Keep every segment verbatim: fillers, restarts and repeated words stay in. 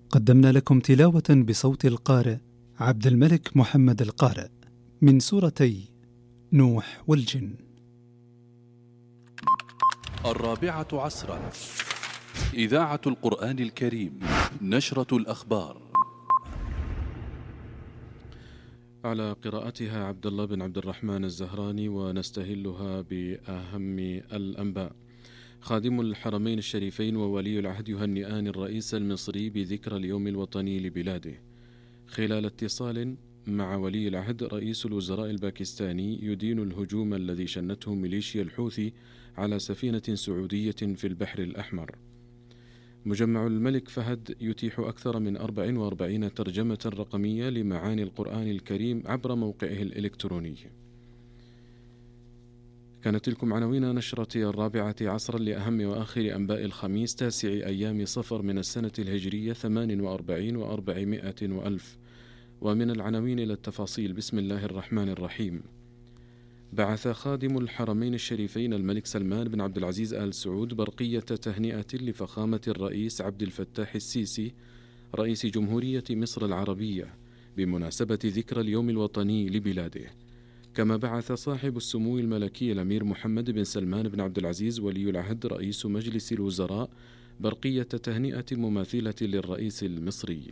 قدمنا لكم تلاوة بصوت القارئ عبد الملك محمد القارئ من سورتي نوح والجن. الرابعة عصرا، إذاعة القرآن الكريم، نشرة الأخبار. على قراءتها عبد الله بن عبد الرحمن الزهراني، ونستهلها بأهم الأنباء. خادم الحرمين الشريفين وولي العهد يهنئان الرئيس المصري بذكرى اليوم الوطني لبلاده. خلال اتصال مع ولي العهد، رئيس الوزراء الباكستاني يدين الهجوم الذي شنته ميليشيا الحوثي على سفينة سعودية في البحر الأحمر. مجمع الملك فهد يتيح أكثر من أربع وأربعين ترجمة رقمية لمعاني القرآن الكريم عبر موقعه الإلكتروني. كانت تلكم عناوين نشرة الرابعة عصرا لأهم وآخر أنباء الخميس تاسع أيام صفر من السنة الهجرية ثمان وأربعين وأربعمائة وألف. ومن العناوين إلى التفاصيل. بسم الله الرحمن الرحيم. بعث خادم الحرمين الشريفين الملك سلمان بن عبد العزيز آل سعود برقية تهنئة لفخامة الرئيس عبد الفتاح السيسي رئيس جمهورية مصر العربية بمناسبة ذكرى اليوم الوطني لبلاده. كما بعث صاحب السمو الملكي الأمير محمد بن سلمان بن عبد العزيز ولي العهد رئيس مجلس الوزراء برقية تهنئة مماثلة للرئيس المصري.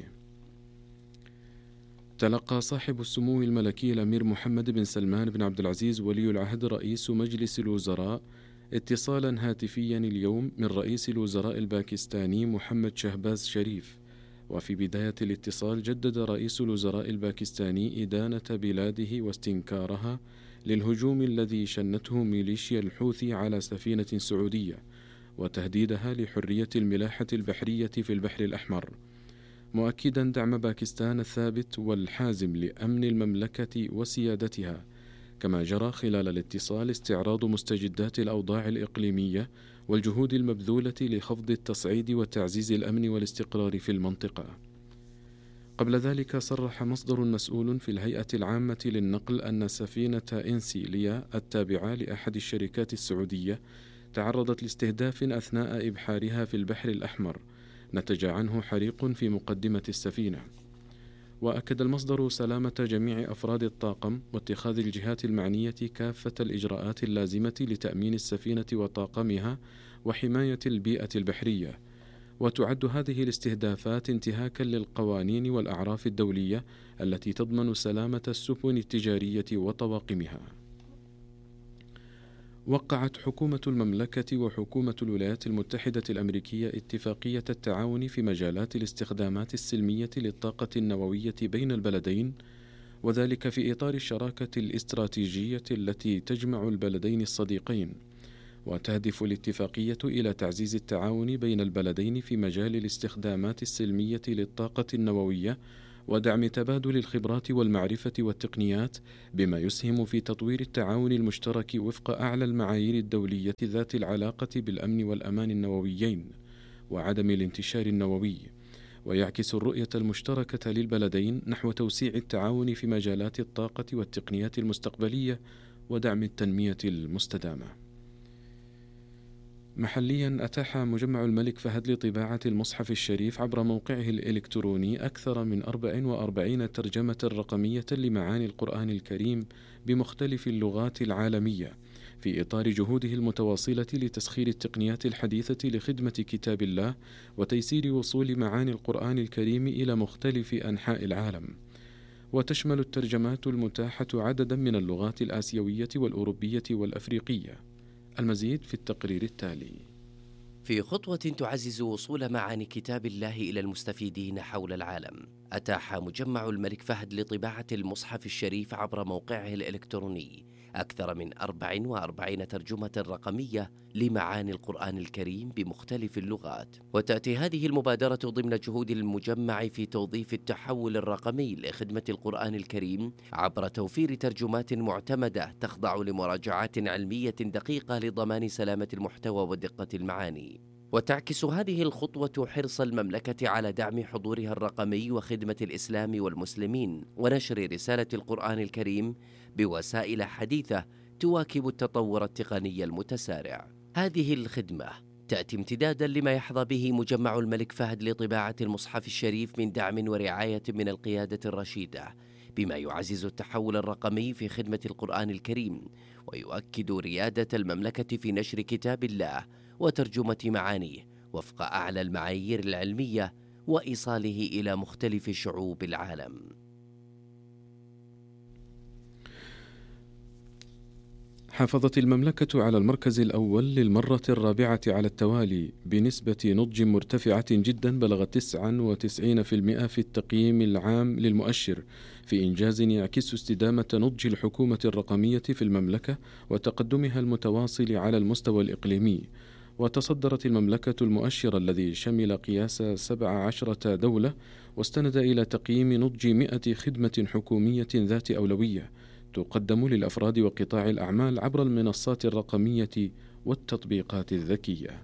تلقى صاحب السمو الملكي الأمير محمد بن سلمان بن عبد العزيز ولي العهد رئيس مجلس الوزراء اتصالا هاتفيا اليوم من رئيس الوزراء الباكستاني محمد شهباز شريف. وفي بداية الاتصال جدد رئيس الوزراء الباكستاني إدانة بلاده واستنكارها للهجوم الذي شنته ميليشيا الحوثي على سفينة سعودية، وتهديدها لحرية الملاحة البحرية في البحر الأحمر، مؤكدا دعم باكستان الثابت والحازم لأمن المملكة وسيادتها. كما جرى خلال الاتصال استعراض مستجدات الأوضاع الإقليمية والجهود المبذولة لخفض التصعيد وتعزيز الأمن والاستقرار في المنطقة. قبل ذلك صرح مصدر مسؤول في الهيئة العامة للنقل أن سفينة إنسيليا التابعة لأحد الشركات السعودية تعرضت لاستهداف أثناء إبحارها في البحر الأحمر، نتج عنه حريق في مقدمة السفينة. وأكد المصدر سلامة جميع أفراد الطاقم واتخاذ الجهات المعنية كافة الإجراءات اللازمة لتأمين السفينة وطاقمها وحماية البيئة البحرية. وتعد هذه الاستهدافات انتهاكا للقوانين والأعراف الدولية التي تضمن سلامة السفن التجارية وطواقمها. وقعت حكومة المملكة وحكومة الولايات المتحدة الأمريكية اتفاقية التعاون في مجالات الاستخدامات السلمية للطاقة النووية بين البلدين، وذلك في إطار الشراكة الاستراتيجية التي تجمع البلدين الصديقين. وتهدف الاتفاقية إلى تعزيز التعاون بين البلدين في مجال الاستخدامات السلمية للطاقة النووية ودعم تبادل الخبرات والمعرفة والتقنيات، بما يسهم في تطوير التعاون المشترك وفق أعلى المعايير الدولية ذات العلاقة بالأمن والأمان النوويين وعدم الانتشار النووي. ويعكس الرؤية المشتركة للبلدين نحو توسيع التعاون في مجالات الطاقة والتقنيات المستقبلية ودعم التنمية المستدامة. محليا، أتاح مجمع الملك فهد لطباعة المصحف الشريف عبر موقعه الإلكتروني أكثر من أربع وأربعين ترجمة رقمية لمعاني القرآن الكريم بمختلف اللغات العالمية، في إطار جهوده المتواصلة لتسخير التقنيات الحديثة لخدمة كتاب الله وتيسير وصول معاني القرآن الكريم إلى مختلف أنحاء العالم. وتشمل الترجمات المتاحة عددا من اللغات الآسيوية والأوروبية والأفريقية. المزيد في التقرير التالي. في خطوة تعزز وصول معاني كتاب الله إلى المستفيدين حول العالم، أتاح مجمع الملك فهد لطباعة المصحف الشريف عبر موقعه الإلكتروني أكثر من أربع وأربعين ترجمة رقمية لمعاني القرآن الكريم بمختلف اللغات. وتأتي هذه المبادرة ضمن جهود المجمع في توظيف التحول الرقمي لخدمة القرآن الكريم عبر توفير ترجمات معتمدة تخضع لمراجعات علمية دقيقة لضمان سلامة المحتوى ودقة المعاني. وتعكس هذه الخطوة حرص المملكة على دعم حضورها الرقمي وخدمة الإسلام والمسلمين ونشر رسالة القرآن الكريم بوسائل حديثة تواكب التطور التقني المتسارع. هذه الخدمة تأتي امتدادا لما يحظى به مجمع الملك فهد لطباعة المصحف الشريف من دعم ورعاية من القيادة الرشيدة، بما يعزز التحول الرقمي في خدمة القرآن الكريم، ويؤكد ريادة المملكة في نشر كتاب الله وترجمة معانيه وفق أعلى المعايير العلمية وإيصاله إلى مختلف شعوب العالم. حافظت المملكة على المركز الأول للمرة الرابعة على التوالي بنسبة نضج مرتفعة جدا بلغت تسعة وتسعين بالمئة في التقييم العام للمؤشر، في إنجاز يعكس استدامة نضج الحكومة الرقمية في المملكة وتقدمها المتواصل على المستوى الإقليمي. وتصدرت المملكة المؤشر الذي شمل قياس سبع عشرة دولة، واستند إلى تقييم نضج مئة خدمة حكومية ذات أولوية تقدم للأفراد وقطاع الأعمال عبر المنصات الرقمية والتطبيقات الذكية.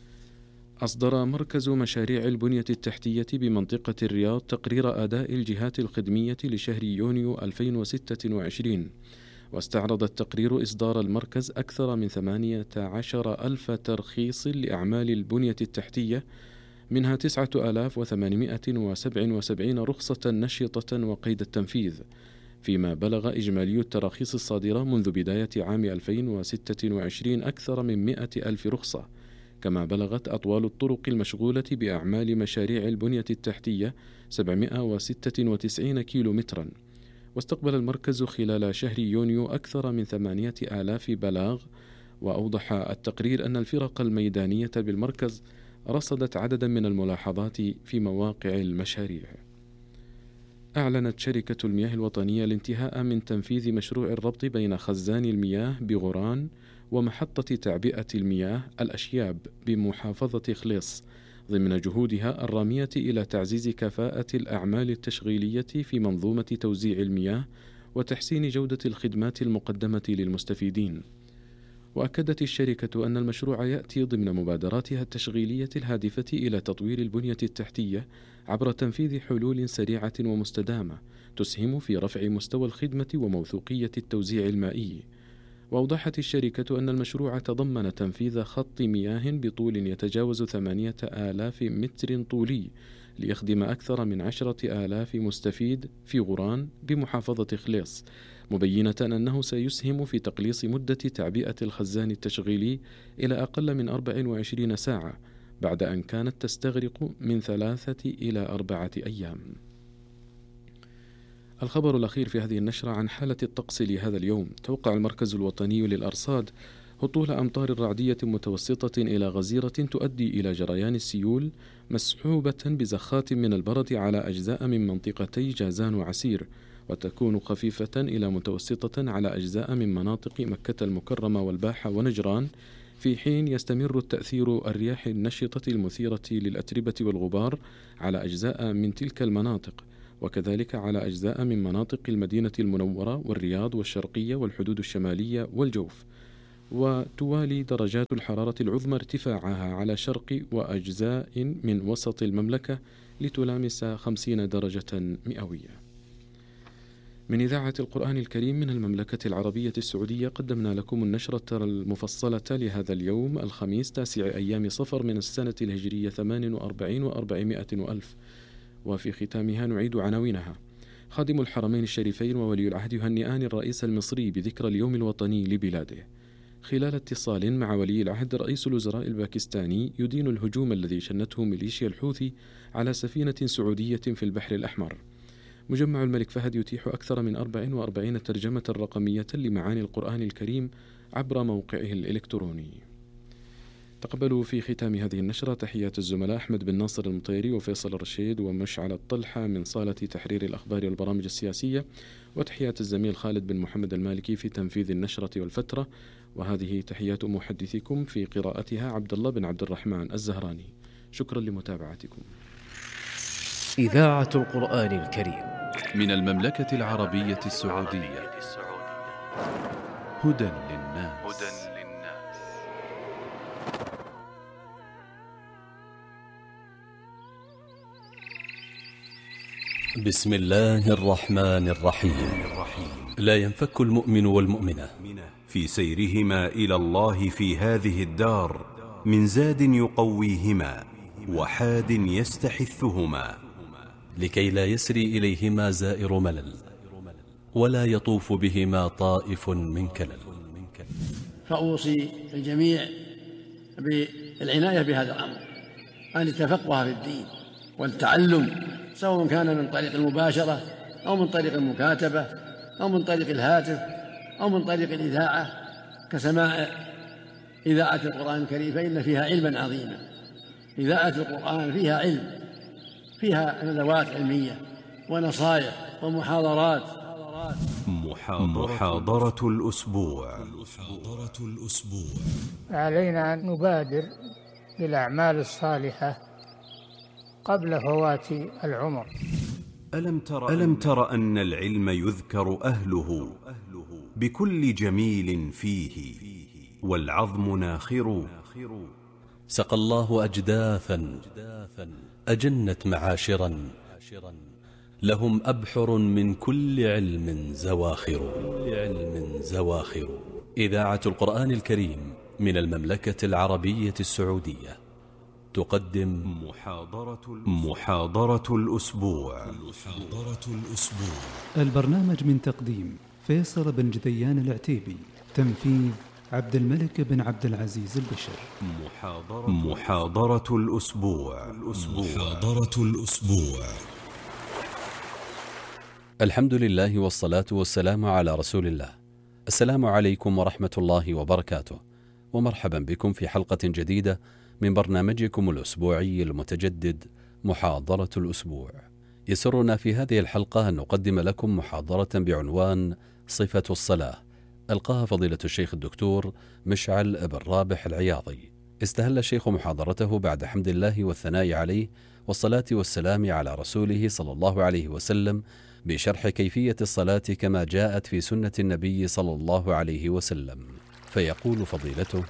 أصدر مركز مشاريع البنية التحتية بمنطقة الرياض تقرير أداء الجهات الخدمية لشهر يونيو ألفين وستة وعشرين، واستعرض التقرير إصدار المركز أكثر من ثمانية عشر ألف ترخيص لأعمال البنية التحتية، منها تسعة آلاف وثمانمئة وسبعة وسبعين رخصة نشطة وقيد التنفيذ، فيما بلغ إجمالي التراخيص الصادرة منذ بداية عام ألفين وستة وعشرين أكثر من مئة ألف رخصة. كما بلغت أطوال الطرق المشغولة بأعمال مشاريع البنية التحتية سبعمئة وستة وتسعين كيلو مترا. واستقبل المركز خلال شهر يونيو أكثر من ثمانية آلاف بلاغ. وأوضح التقرير أن الفرق الميدانية بالمركز رصدت عددا من الملاحظات في مواقع المشاريع. أعلنت شركة المياه الوطنية الانتهاء من تنفيذ مشروع الربط بين خزان المياه بغران ومحطة تعبئة المياه الأشياب بمحافظة خليص، ضمن جهودها الرامية إلى تعزيز كفاءة الأعمال التشغيلية في منظومة توزيع المياه وتحسين جودة الخدمات المقدمة للمستفيدين. وأكدت الشركة أن المشروع يأتي ضمن مبادراتها التشغيلية الهادفة إلى تطوير البنية التحتية عبر تنفيذ حلول سريعة ومستدامة تسهم في رفع مستوى الخدمة وموثوقية التوزيع المائي. وأوضحت الشركة أن المشروع تضمن تنفيذ خط مياه بطول يتجاوز ثمانية آلاف متر طولي ليخدم أكثر من عشرة آلاف مستفيد في غران بمحافظة خليص، مبينة أنه سيسهم في تقليص مدة تعبئة الخزان التشغيلي إلى أقل من أربع وعشرين ساعة، بعد أن كانت تستغرق من ثلاثة إلى أربعة أيام. الخبر الأخير في هذه النشرة عن حالة الطقس لهذا اليوم. توقع المركز الوطني للأرصاد هطول أمطار رعدية متوسطة إلى غزيرة تؤدي إلى جريان السيول مسحوبة بزخات من البرد على أجزاء من منطقتي جازان وعسير، وتكون خفيفة إلى متوسطة على أجزاء من مناطق مكة المكرمة والباحة ونجران، في حين يستمر التأثير الرياح النشطة المثيرة للأتربة والغبار على أجزاء من تلك المناطق، وكذلك على أجزاء من مناطق المدينة المنورة والرياض والشرقية والحدود الشمالية والجوف. وتوالي درجات الحرارة العظمى ارتفاعها على شرق وأجزاء من وسط المملكة لتلامس خمسين درجة مئوية. من إذاعة القرآن الكريم من المملكة العربية السعودية قدمنا لكم النشرة المفصلة لهذا اليوم الخميس تاسع أيام صفر من السنة الهجرية ثمان وأربعين وأربعمائة وألف. وفي ختامها نعيد عناوينها. خادم الحرمين الشريفين وولي العهد يهنئان الرئيس المصري بذكرى اليوم الوطني لبلاده. خلال اتصال مع ولي العهد رئيس الوزراء الباكستاني يدين الهجوم الذي شنته ميليشيا الحوثي على سفينة سعودية في البحر الأحمر. مجمع الملك فهد يتيح أكثر من أربع وأربعين ترجمة رقمية لمعاني القرآن الكريم عبر موقعه الإلكتروني. تقبلوا في ختام هذه النشرة تحيات الزملاء أحمد بن ناصر المطيري وفيصل الرشيد ومشعل الطلحة من صالة تحرير الأخبار والبرامج السياسية، وتحيات الزميل خالد بن محمد المالكي في تنفيذ النشرة والفترة. وهذه تحيات محدثكم في قراءتها عبد الله بن عبد الرحمن الزهراني. شكرا لمتابعتكم. إذاعة القرآن الكريم من المملكة العربية السعودية. هدى للناس. بسم الله الرحمن الرحيم. لا ينفك المؤمن والمؤمنة في سيرهما إلى الله في هذه الدار من زاد يقويهما وحاد يستحثهما، لكي لا يسري إليهما زائر ملل ولا يطوف بهما طائف من كلل. فأوصي الجميع بالعناية بهذا الأمر، أن يتفقه في الدين والتعلم، سواء كان من طريق المباشرة أو من طريق المكاتبة أو من طريق الهاتف أو من طريق الإذاعة كسماع إذاعة القرآن الكريم، فإن فيها علما عظيما. إذاعة القرآن فيها علم، فيها ندوات علمية ونصائح ومحاضرات. محاضرة الأسبوع. علينا أن نبادر بالأعمال الصالحة قبل فوات العمر. ألم تر, ألم تر أن العلم يذكر أهله بكل جميل فيه والعظم ناخر. سقى الله أجداثا أجنت معاشرا، لهم أبحر من كل علم زواخر. إذاعة القرآن الكريم من المملكة العربية السعودية تقدم محاضرة, محاضرة الأسبوع. البرنامج من تقديم فيصل بن جديان العتيبي، تنفيذ عبد الملك بن عبد العزيز البشر. محاضرة, محاضرة الأسبوع. محاضرة الأسبوع. الحمد لله والصلاة والسلام على رسول الله. السلام عليكم ورحمة الله وبركاته، ومرحبا بكم في حلقة جديدة من برنامجكم الأسبوعي المتجدد محاضرة الأسبوع. يسرنا في هذه الحلقة أن نقدم لكم محاضرة بعنوان صفة الصلاة، ألقاها فضيلة الشيخ الدكتور مشعل بن رابح العياضي. استهل الشيخ محاضرته بعد حمد الله والثناء عليه والصلاة والسلام على رسوله صلى الله عليه وسلم بشرح كيفية الصلاة كما جاءت في سنة النبي صلى الله عليه وسلم، فيقول فضيلته: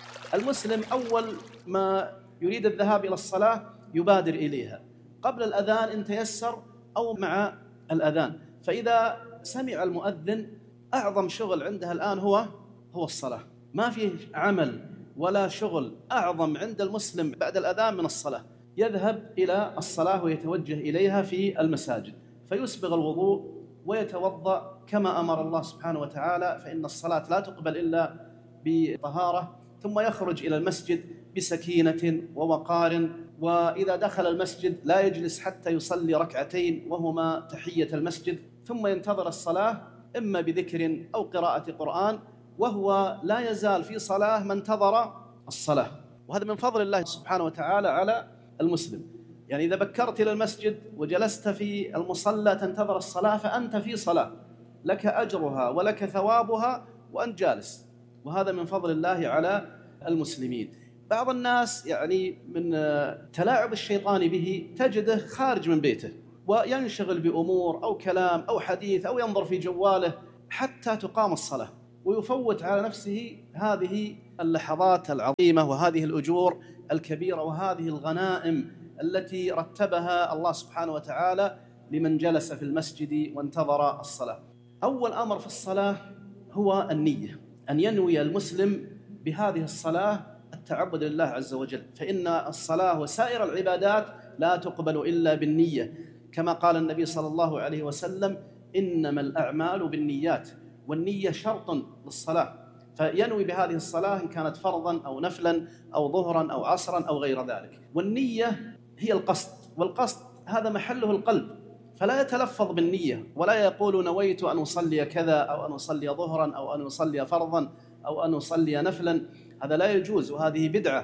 المسلم أول ما يريد الذهاب إلى الصلاة يبادر إليها قبل الأذان إن تيسر أو مع الأذان. فإذا سمع المؤذن أعظم شغل عنده الآن هو هو الصلاة. ما في عمل ولا شغل أعظم عند المسلم بعد الأذان من الصلاة. يذهب إلى الصلاة ويتوجه إليها في المساجد، فيسبغ الوضوء ويتوضأ كما أمر الله سبحانه وتعالى، فإن الصلاة لا تقبل إلا بطهارة، ثم يخرج إلى المسجد بسكينة ووقار. وإذا دخل المسجد لا يجلس حتى يصلي ركعتين وهما تحية المسجد، ثم ينتظر الصلاة إما بذكر أو قراءة قرآن، وهو لا يزال في صلاة ما انتظر الصلاة. وهذا من فضل الله سبحانه وتعالى على المسلم. يعني إذا بكرت إلى المسجد وجلست في المصلى تنتظر الصلاة فأنت في صلاة، لك أجرها ولك ثوابها وأنت جالس، وهذا من فضل الله على المسلمين. بعض الناس يعني من تلاعب الشيطان به تجده خارج من بيته وينشغل بأمور أو كلام أو حديث أو ينظر في جواله حتى تقام الصلاة، ويفوت على نفسه هذه اللحظات العظيمة وهذه الأجور الكبيرة وهذه الغنائم التي رتبها الله سبحانه وتعالى لمن جلس في المسجد وانتظر الصلاة. أول أمر في الصلاة هو النية، أن ينوي المسلم بهذه الصلاة التعبد لله عز وجل، فإن الصلاة وسائر العبادات لا تقبل إلا بالنية، كما قال النبي صلى الله عليه وسلم: إنما الأعمال بالنيات، والنية شرط للصلاة. فينوي بهذه الصلاة إن كانت فرضا أو نفلا أو ظهرا أو عصرا أو غير ذلك. والنية هي القصد، والقصد هذا محله القلب، فلا يتلفظ بالنية ولا يقول نويت أن أصلي كذا أو أن أصلي ظهرا أو أن أصلي فرضا أو أن أصلي نفلا، هذا لا يجوز وهذه بدعة،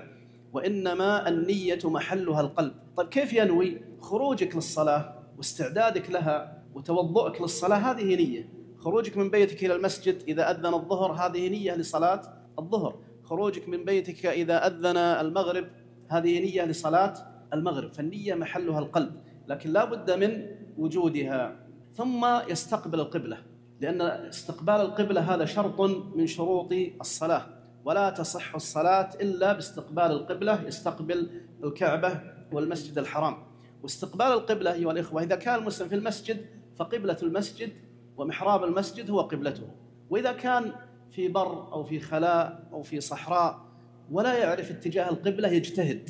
وإنما النية محلها القلب. طيب كيف ينوي؟ خروجك للصلاة واستعدادك لها وتوضؤك للصلاة هذه نية. خروجك من بيتك إلى المسجد إذا أذن الظهر هذه نية لصلاة الظهر. خروجك من بيتك إذا أذن المغرب هذه نية لصلاة المغرب. فالنية محلها القلب، لكن لا بد من وجودها. ثم يستقبل القبلة، لأن استقبال القبلة هذا شرط من شروط الصلاة، ولا تصح الصلاة إلا باستقبال القبلة، يستقبل الكعبة والمسجد الحرام. واستقبال القبلة أيها الإخوة، إذا كان المسلم في المسجد فقبلة المسجد ومحراب المسجد هو قبلته، وإذا كان في بر أو في خلاء أو في صحراء ولا يعرف اتجاه القبلة يجتهد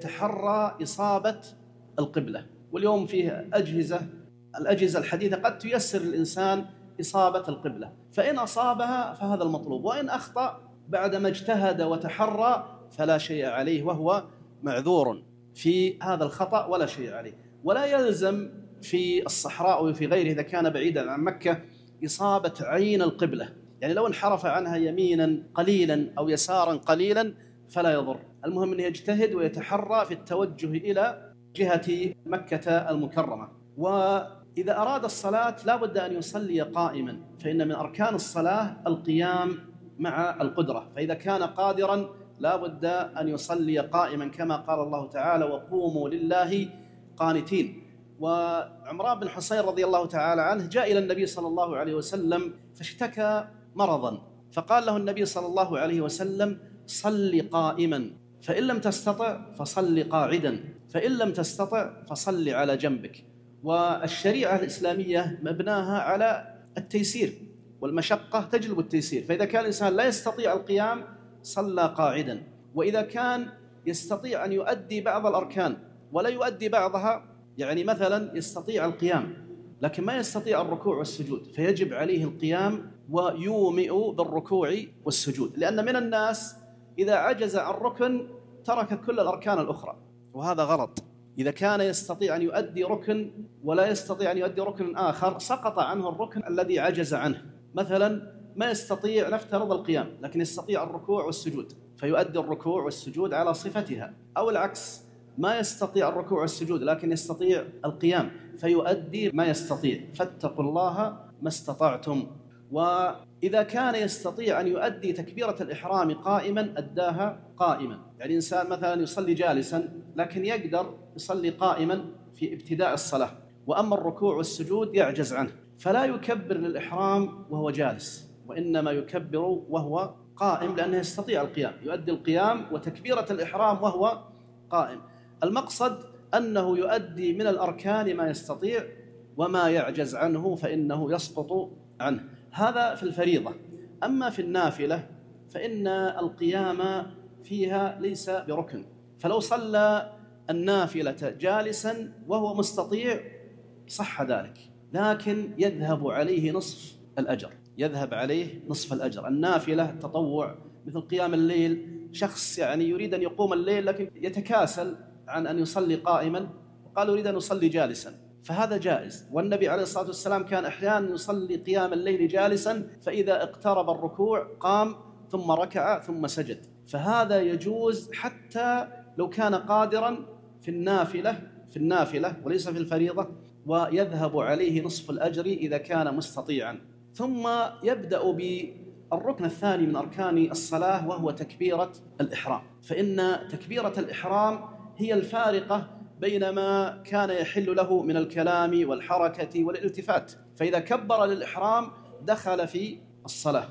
ويتحرى إصابة القبلة. واليوم فيه أجهزة الأجهزة الحديثة قد تيسر الإنسان إصابة القبلة، فإن أصابها فهذا المطلوب، وإن أخطأ بعدما اجتهد وتحرى فلا شيء عليه، وهو معذور في هذا الخطأ ولا شيء عليه. ولا يلزم في الصحراء وفي غيره إذا كان بعيدا عن مكة إصابة عين القبلة، يعني لو انحرف عنها يمينا قليلا أو يسارا قليلا فلا يضر، المهم أنه يجتهد ويتحرى في التوجه إلى جهة مكة المكرمة. وإذا أراد الصلاة لا بد أن يصلي قائما، فإن من أركان الصلاة القيام مع القدرة، فإذا كان قادرا لا بد أن يصلي قائما كما قال الله تعالى وقوموا لله قانتين. وعمران بن حصين رضي الله تعالى عنه جاء إلى النبي صلى الله عليه وسلم فاشتكى مرضا، فقال له النبي صلى الله عليه وسلم صل قائما، فإن لم تستطع فصل قاعدا، فإن لم تستطع فصل على جنبك. والشريعة الإسلامية مبناها على التيسير، والمشقة تجلب التيسير، فإذا كان الإنسان لا يستطيع القيام صلى قاعدا، وإذا كان يستطيع أن يؤدي بعض الأركان ولا يؤدي بعضها، يعني مثلا يستطيع القيام لكن ما يستطيع الركوع والسجود، فيجب عليه القيام ويومئ بالركوع والسجود، لأن من الناس إذا عجز عن ركن ترك كل الأركان الأخرى، وهذا غلط. إذا كان يستطيع أن يؤدي ركن ولا يستطيع أن يؤدي ركن آخر سقط عنه الركن الذي عجز عنه. مثلا ما يستطيع نفترض القيام لكن يستطيع الركوع والسجود فيؤدي الركوع والسجود على صفتها، أو العكس ما يستطيع الركوع والسجود لكن يستطيع القيام فيؤدي ما يستطيع، فاتقوا الله ما استطعتم. وإذا كان يستطيع أن يؤدي تكبيرة الإحرام قائما أداها قائما، يعني إنسان مثلا يصلي جالسا لكن يقدر يصلي قائما في ابتداء الصلاة، وأما الركوع والسجود يعجز عنه، فلا يكبر للإحرام وهو جالس، وإنما يكبر وهو قائم لأنه يستطيع القيام، يؤدي القيام وتكبيرة الإحرام وهو قائم. المقصد أنه يؤدي من الأركان ما يستطيع، وما يعجز عنه فإنه يسقط عنه. هذا في الفريضة. أما في النافلة فإن القيام فيها ليس بركن، فلو صلى النافلة جالسا وهو مستطيع صح ذلك، لكن يذهب عليه نصف الأجر، يذهب عليه نصف الأجر. النافلة تطوع مثل قيام الليل، شخص يعني يريد أن يقوم الليل لكن يتكاسل عن أن يصلي قائما وقال يريد أن يصلي جالسا، فهذا جائز. والنبي عليه الصلاة والسلام كان أحيانا يصلي قيام الليل جالسا، فإذا اقترب الركوع قام ثم ركع ثم سجد، فهذا يجوز حتى لو كان قادرا في النافلة في النافلة وليس في الفريضة، ويذهب عليه نصف الأجر إذا كان مستطيعا. ثم يبدأ بالركن الثاني من أركان الصلاة وهو تكبيرة الإحرام، فإن تكبيرة الإحرام هي الفارقة بين ما كان يحل له من الكلام والحركة والالتفات، فإذا كبر للإحرام دخل في الصلاة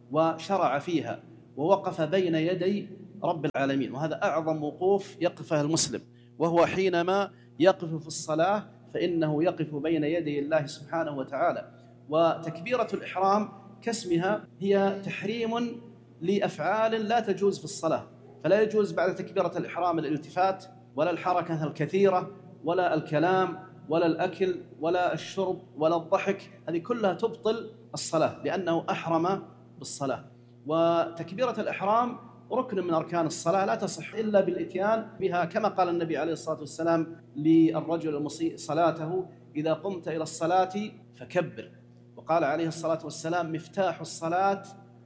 وشرع فيها ووقف بين يدي رب العالمين، وهذا أعظم وقوف يقفه المسلم، وهو حينما يقف في الصلاة فإنه يقف بين يدي الله سبحانه وتعالى. وتكبيرة الإحرام كاسمها هي تحريم لأفعال لا تجوز في الصلاة، فلا يجوز بعد تكبيرة الإحرام الالتفات ولا الحركة الكثيرة ولا الكلام ولا الأكل ولا الشرب ولا الضحك، هذه كلها تبطل الصلاة لأنه أحرم بالصلاة. وتكبيرة الإحرام ركن من أركان الصلاة لا تصح إلا بالإتيان بها، كما قال النبي عليه الصلاة والسلام للرجل المسيء صلاته إذا قمت إلى الصلاة فكبر، وقال عليه الصلاة والسلام مفتاح الصلاة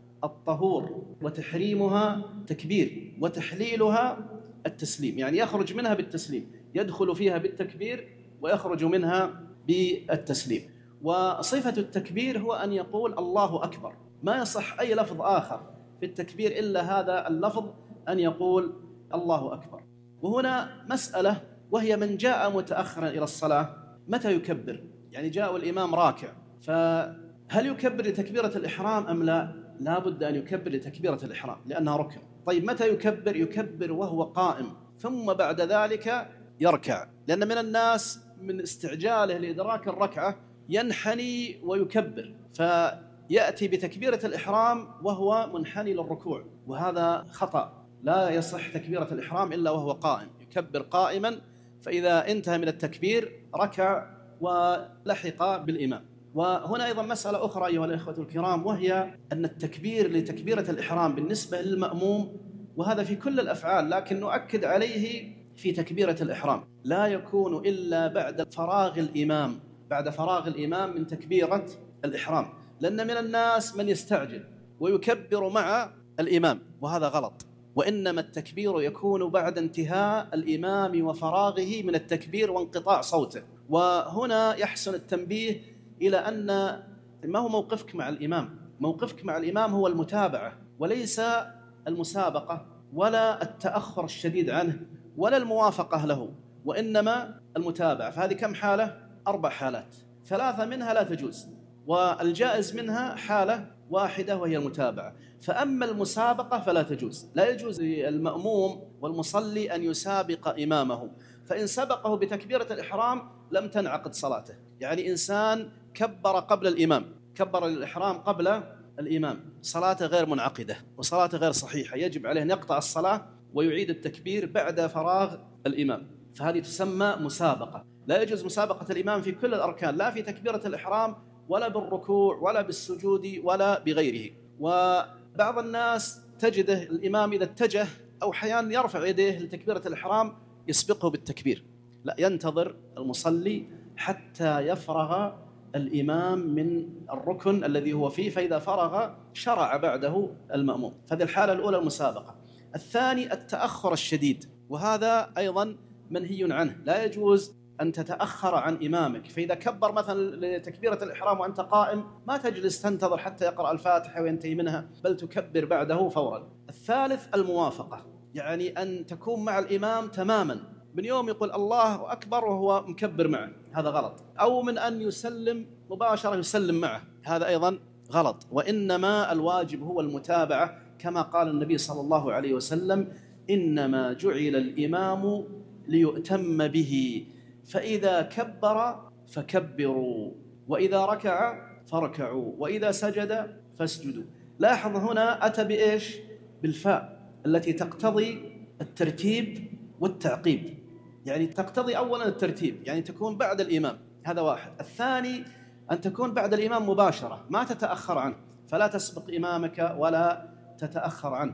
الطهور وتحريمها تكبير وتحليلها التسليم، يعني يخرج منها بالتسليم، يدخل فيها بالتكبير ويخرج منها بالتسليم. وصفة التكبير هو أن يقول الله أكبر، ما يصح أي لفظ آخر في التكبير إلا هذا اللفظ أن يقول الله أكبر. وهنا مسألة وهي من جاء متأخرا إلى الصلاة متى يكبر؟ يعني جاء الإمام راكع، فهل يكبر لتكبيرة الإحرام أم لا؟ لا بد أن يكبر لتكبيرة الإحرام لأنها ركن. طيب متى يكبر؟ يكبر وهو قائم، ثم بعد ذلك يركع، لأن من الناس من استعجاله لإدراك الركعة ينحني ويكبر، فيأتي بتكبيرة الإحرام وهو منحني للركوع، وهذا خطأ. لا يصح تكبيرة الإحرام إلا وهو قائم، يكبر قائما، فإذا انتهى من التكبير ركع ولحق بالإمام. وهنا أيضا مسألة أخرى أيها الإخوة الكرام، وهي أن التكبير لتكبيرة الإحرام بالنسبة للمأموم، وهذا في كل الأفعال لكن نؤكد عليه في تكبيرة الإحرام، لا يكون إلا بعد فراغ الإمام بعد فراغ الإمام من تكبيرة الإحرام، لأن من الناس من يستعجل ويكبر مع الإمام، وهذا غلط. وإنما التكبير يكون بعد انتهاء الإمام وفراغه من التكبير وانقطاع صوته. وهنا يحسن التنبيه إلى أن ما هو موقفك مع الإمام، موقفك مع الإمام هو المتابعة وليس المسابقة ولا التأخر الشديد عنه ولا الموافقة له، وإنما المتابعة. فهذه كم حالة؟ أربع حالات، ثلاثة منها لا تجوز، والجائز منها حالة واحدة وهي المتابعة. فأما المسابقة فلا تجوز، لا يجوز للمأموم والمصلي أن يسابق إمامه، فإن سبقه بتكبيرة الإحرام لم تنعقد صلاته. يعني إنسان كبر قبل الإمام، كبر الإحرام قبل الإمام، صلاته غير منعقدة وصلاته غير صحيحة، يجب عليه أن يقطع الصلاة ويعيد التكبير بعد فراغ الإمام، فهذه تسمى مسابقة. لا يجوز مسابقة الإمام في كل الأركان، لا في تكبيرة الإحرام ولا بالركوع ولا بالسجود ولا بغيره. وبعض الناس تجده الإمام إذا اتجه أو أحيانا يرفع يديه لتكبيرة الإحرام يسبقه بالتكبير، لا، ينتظر المصلي حتى يفرغ الإمام من الركن الذي هو فيه، فإذا فرغ شرع بعده المأموم. فهذه الحالة الأولى المسابقة. الثاني التأخر الشديد، وهذا أيضا منهي عنه، لا يجوز أن تتأخر عن إمامك، فإذا كبر مثلا لتكبيرة الإحرام وأنت قائم ما تجلس تنتظر حتى يقرأ الفاتحة وينتهي منها، بل تكبر بعده فورا. الثالث الموافقة، يعني أن تكون مع الإمام تماما، من يوم يقول الله أكبر وهو مكبر معه، هذا غلط، أو من أن يسلم مباشرة يسلم معه، هذا أيضا غلط. وإنما الواجب هو المتابعة، كما قال النبي صلى الله عليه وسلم: إنما جعل الإمام ليؤتم به، فإذا كبر فكبروا، وإذا ركع فاركعوا، وإذا سجد فاسجدوا. لاحظ هنا أتى بإيش؟ بالفاء التي تقتضي الترتيب والتعقيب، يعني تقتضي أولا الترتيب، يعني تكون بعد الإمام، هذا واحد. الثاني أن تكون بعد الإمام مباشرة، ما تتأخر عنه، فلا تسبق إمامك ولا تتأخر عنه.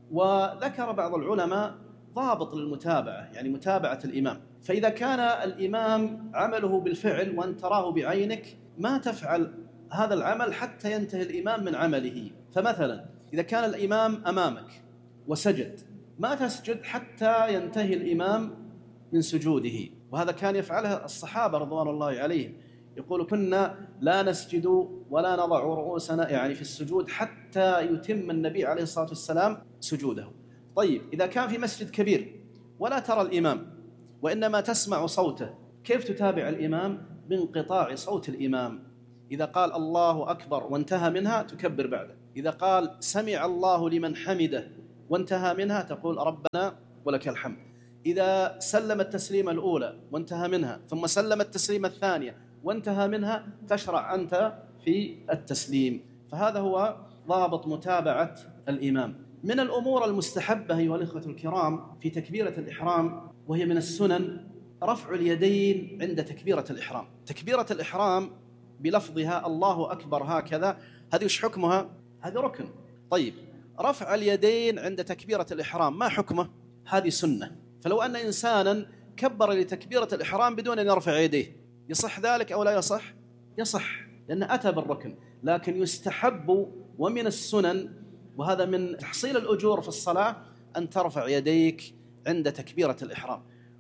وذكر بعض العلماء ضابط للمتابعة، يعني متابعة الإمام، فإذا كان الإمام عمله بالفعل وأن تراه بعينك ما تفعل هذا العمل حتى ينتهي الإمام من عمله. فمثلا إذا كان الإمام أمامك وسجد ما تسجد حتى ينتهي الإمام من سجوده، وهذا كان يفعله الصحابة رضوان الله عليهم، يقول: كنا لا نسجد ولا نضع رؤوسنا يعني في السجود حتى يتم النبي عليه الصلاة والسلام سجوده. طيب إذا كان في مسجد كبير ولا ترى الإمام وإنما تسمع صوته، كيف تتابع الإمام؟ بانقطاع صوت الإمام، إذا قال الله أكبر وانتهى منها تكبر بعده، إذا قال سمع الله لمن حمده وانتهى منها تقول ربنا ولك الحمد، إذا سلم التسليمة الأولى وانتهى منها ثم سلم التسليمة الثانية وانتهى منها تشرع أنت في التسليم. فهذا هو ضابط متابعة الإمام. من الأمور المستحبة أيها الإخوة الكرام في تكبيرة الإحرام، وهي من السنن، رفع اليدين عند تكبيرة الإحرام. تكبيرة الإحرام بلفظها الله أكبر هكذا، هذه وش حكمها؟ هذه ركن. طيب رفع اليدين عند تكبيرة الإحرام ما حكمه؟ هذه سنة. فلو أن إنسانا كبر لتكبيرة الإحرام بدون أن يرفع يديه يصح ذلك أو لا يصح؟ يصح، لأنه أتى بالركن، لكن يستحب ومن السنن، وهذا من تحصيل الأجور في الصلاة، أن ترفع يديك عند تكبيرة الإحرام.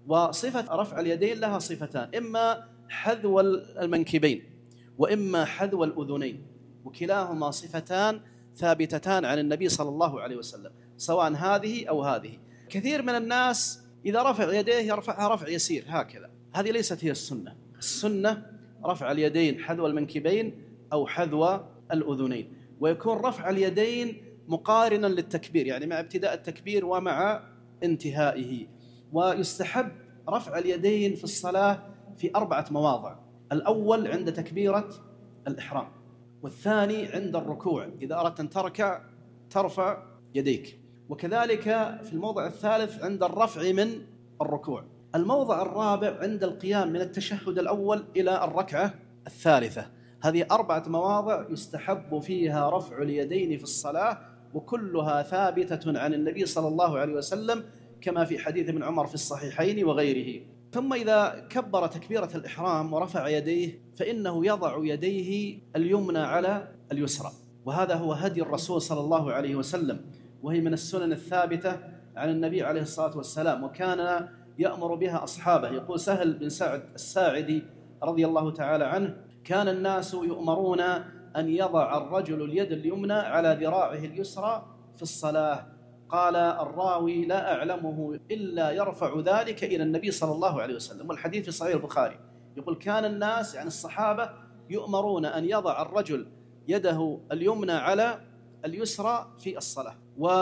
وصفة رفع اليدين لها صفتان: إما حذو المنكبين وإما حذو الأذنين، وكلاهما صفتان ثابتتان عن النبي صلى الله عليه وسلم، سواء هذه أو هذه. كثير من الناس إذا رفع يديه يرفعها رفع يسير هكذا، هذه ليست هي السنة. السنة رفع اليدين حذو المنكبين أو حذو الأذنين، ويكون رفع اليدين مقارنا للتكبير، يعني مع ابتداء التكبير ومع انتهائه. ويستحب رفع اليدين في الصلاة في أربعة مواضع: الأول عند تكبيرة الإحرام، والثاني عند الركوع، إذا أردت أن تركع ترفع يديك، وكذلك في الموضع الثالث عند الرفع من الركوع. الموضع الرابع عند القيام من التشهد الأول إلى الركعة الثالثة. هذه أربعة مواضع يستحب فيها رفع اليدين في الصلاة، وكلها ثابتة عن النبي صلى الله عليه وسلم كما في حديث ابن عمر في الصحيحين وغيره. ثم إذا كبر تكبيرة الإحرام ورفع يديه فإنه يضع يديه اليمنى على اليسرى، وهذا هو هدي الرسول صلى الله عليه وسلم، وهي من السنن الثابتة عن النبي عليه الصلاة والسلام، وكان يأمر بها أصحابه. يقول سهل بن سعد الساعدي رضي الله تعالى عنه: كان الناس يؤمرون أن يضع الرجل اليد اليمنى على ذراعه اليسرى في الصلاة. قال الراوي: لا أعلمه إلا يرفع ذلك إلى النبي صلى الله عليه وسلم. والحديث في صحيح البخاري يقول: كان الناس يعني الصحابة يؤمرون أن يضع الرجل يده اليمنى على اليسرى في الصلاة.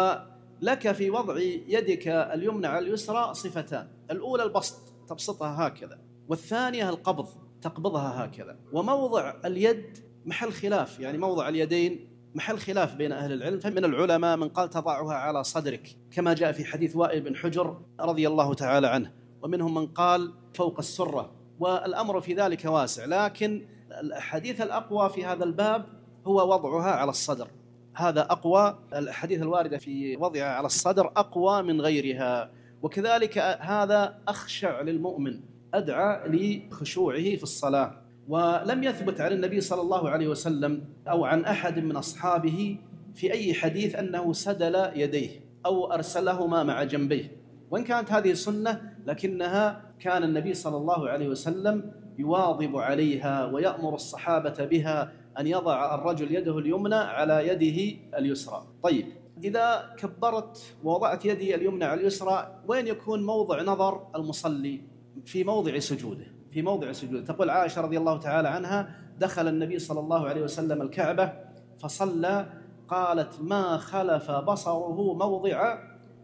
ولك في وضع يدك اليمنى على اليسرى صفتان: الأولى البسط، تبسطها هكذا، والثانية القبض، تقبضها هكذا. وموضع اليد محل خلاف، يعني موضع اليدين محل خلاف بين أهل العلم، فمن العلماء من قال تضعها على صدرك كما جاء في حديث وائل بن حجر رضي الله تعالى عنه، ومنهم من قال فوق السرة، والأمر في ذلك واسع، لكن الحديث الأقوى في هذا الباب هو وضعها على الصدر. هذا أقوى، الحديث الواردة في وضعها على الصدر أقوى من غيرها. وكذلك هذا أخشع للمؤمن، أدعى لخشوعه في الصلاة. ولم يثبت عن النبي صلى الله عليه وسلم أو عن أحد من أصحابه في أي حديث أنه سدل يديه أو أرسلهما مع جنبيه، وإن كانت هذه سنة لكنها كان النبي صلى الله عليه وسلم يواظب عليها ويأمر الصحابة بها، أن يضع الرجل يده اليمنى على يده اليسرى. طيب، إذا كبرت ووضعت يدي اليمنى على اليسرى، وين يكون موضع نظر المصلي؟ في موضع سجوده، في موضع سجوده. تقول عائشة رضي الله تعالى عنها: دخل النبي صلى الله عليه وسلم الكعبة فصلى، قالت: ما خلف بصره موضع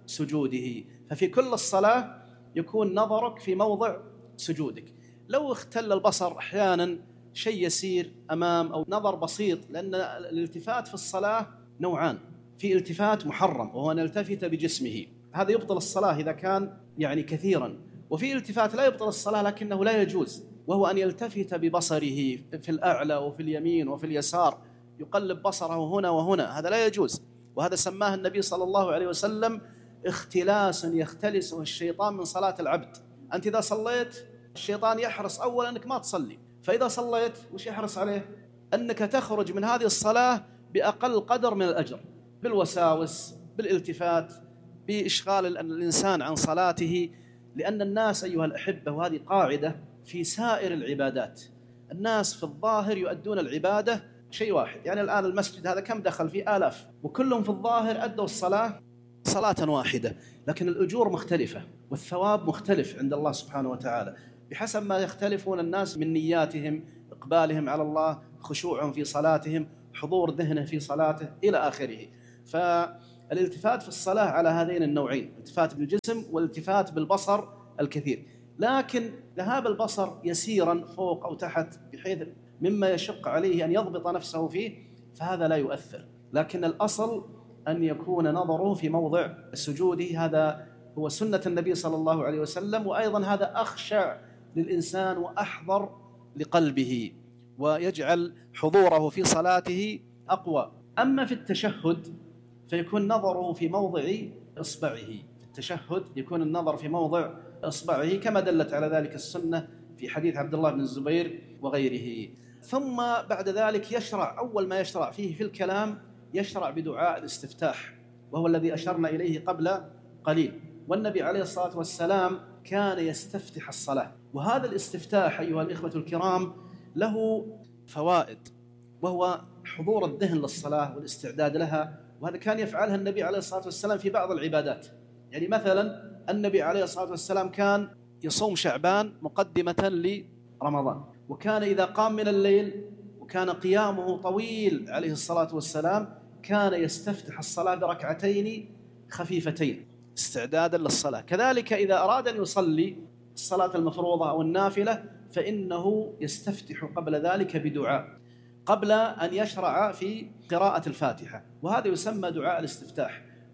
سجوده. ففي كل الصلاة يكون نظرك في موضع سجودك. لو اختل البصر أحيانا شيء يسير أمام أو نظر بسيط، لأن الالتفات في الصلاة نوعان: في التفات محرم وهو أن يلتفت بجسمه، هذا يبطل الصلاة إذا كان يعني كثيرا، وفي التفات لا يبطل الصلاة لكنه لا يجوز، وهو أن يلتفت ببصره في الأعلى وفي اليمين وفي اليسار، يقلب بصره هنا وهنا، هذا لا يجوز. وهذا سماه النبي صلى الله عليه وسلم اختلاس يختلسه الشيطان من صلاة العبد. أنت إذا صليت الشيطان يحرص أولا أنك ما تصلي، فإذا صليت وش يحرص عليه؟ أنك تخرج من هذه الصلاة بأقل قدر من الأجر، بالوساوس، بالالتفات، بإشغال الإنسان عن صلاته. لأن الناس أيها الأحبة، وهذه قاعدة في سائر العبادات، الناس في الظاهر يؤدون العبادة شيء واحد. يعني الآن المسجد هذا كم دخل فيه؟ آلاف، وكلهم في الظاهر أدوا الصلاة صلاة واحدة، لكن الأجور مختلفة والثواب مختلف عند الله سبحانه وتعالى بحسب ما يختلفون الناس من نياتهم، إقبالهم على الله، خشوعهم في صلاتهم، حضور ذهنه في صلاته إلى آخره. فالالتفات في الصلاة على هذين النوعين: التفات بالجسم والالتفات بالبصر الكثير. لكن ذهاب البصر يسيرا فوق أو تحت بحيث مما يشق عليه أن يضبط نفسه فيه، فهذا لا يؤثر، لكن الأصل أن يكون نظره في موضع سجوده. هذا هو سنة النبي صلى الله عليه وسلم، وأيضا هذا أخشع للإنسان وأحضر لقلبه، ويجعل حضوره في صلاته أقوى. أما في التشهد فيكون نظره في موضع إصبعه، في التشهد يكون النظر في موضع إصبعه كما دلت على ذلك السنة في حديث عبد الله بن الزبير وغيره. ثم بعد ذلك يشرع، أول ما يشرع فيه في الكلام يشرع بدعاء الاستفتاح، وهو الذي أشرنا إليه قبل قليل. والنبي عليه الصلاة والسلام كان يستفتح الصلاة، وهذا الاستفتاح أيها الإخوة الكرام له فوائد، وهو حضور الذهن للصلاة والاستعداد لها، وهذا كان يفعلها النبي عليه الصلاة والسلام في بعض العبادات. يعني مثلا النبي عليه الصلاة والسلام كان يصوم شعبان مقدمة لرمضان، وكان إذا قام من الليل وكان قيامه طويل عليه الصلاة والسلام كان يستفتح الصلاة بركعتين خفيفتين استعدادا للصلاة. كذلك إذا أراد أن يصلي الصلاة المفروضة أو النافلة فإنه يستفتح قبل ذلك بدعاء قبل أن يشرع في قراءة الفاتحة، وهذا يسمى دعاء الاستفتاح.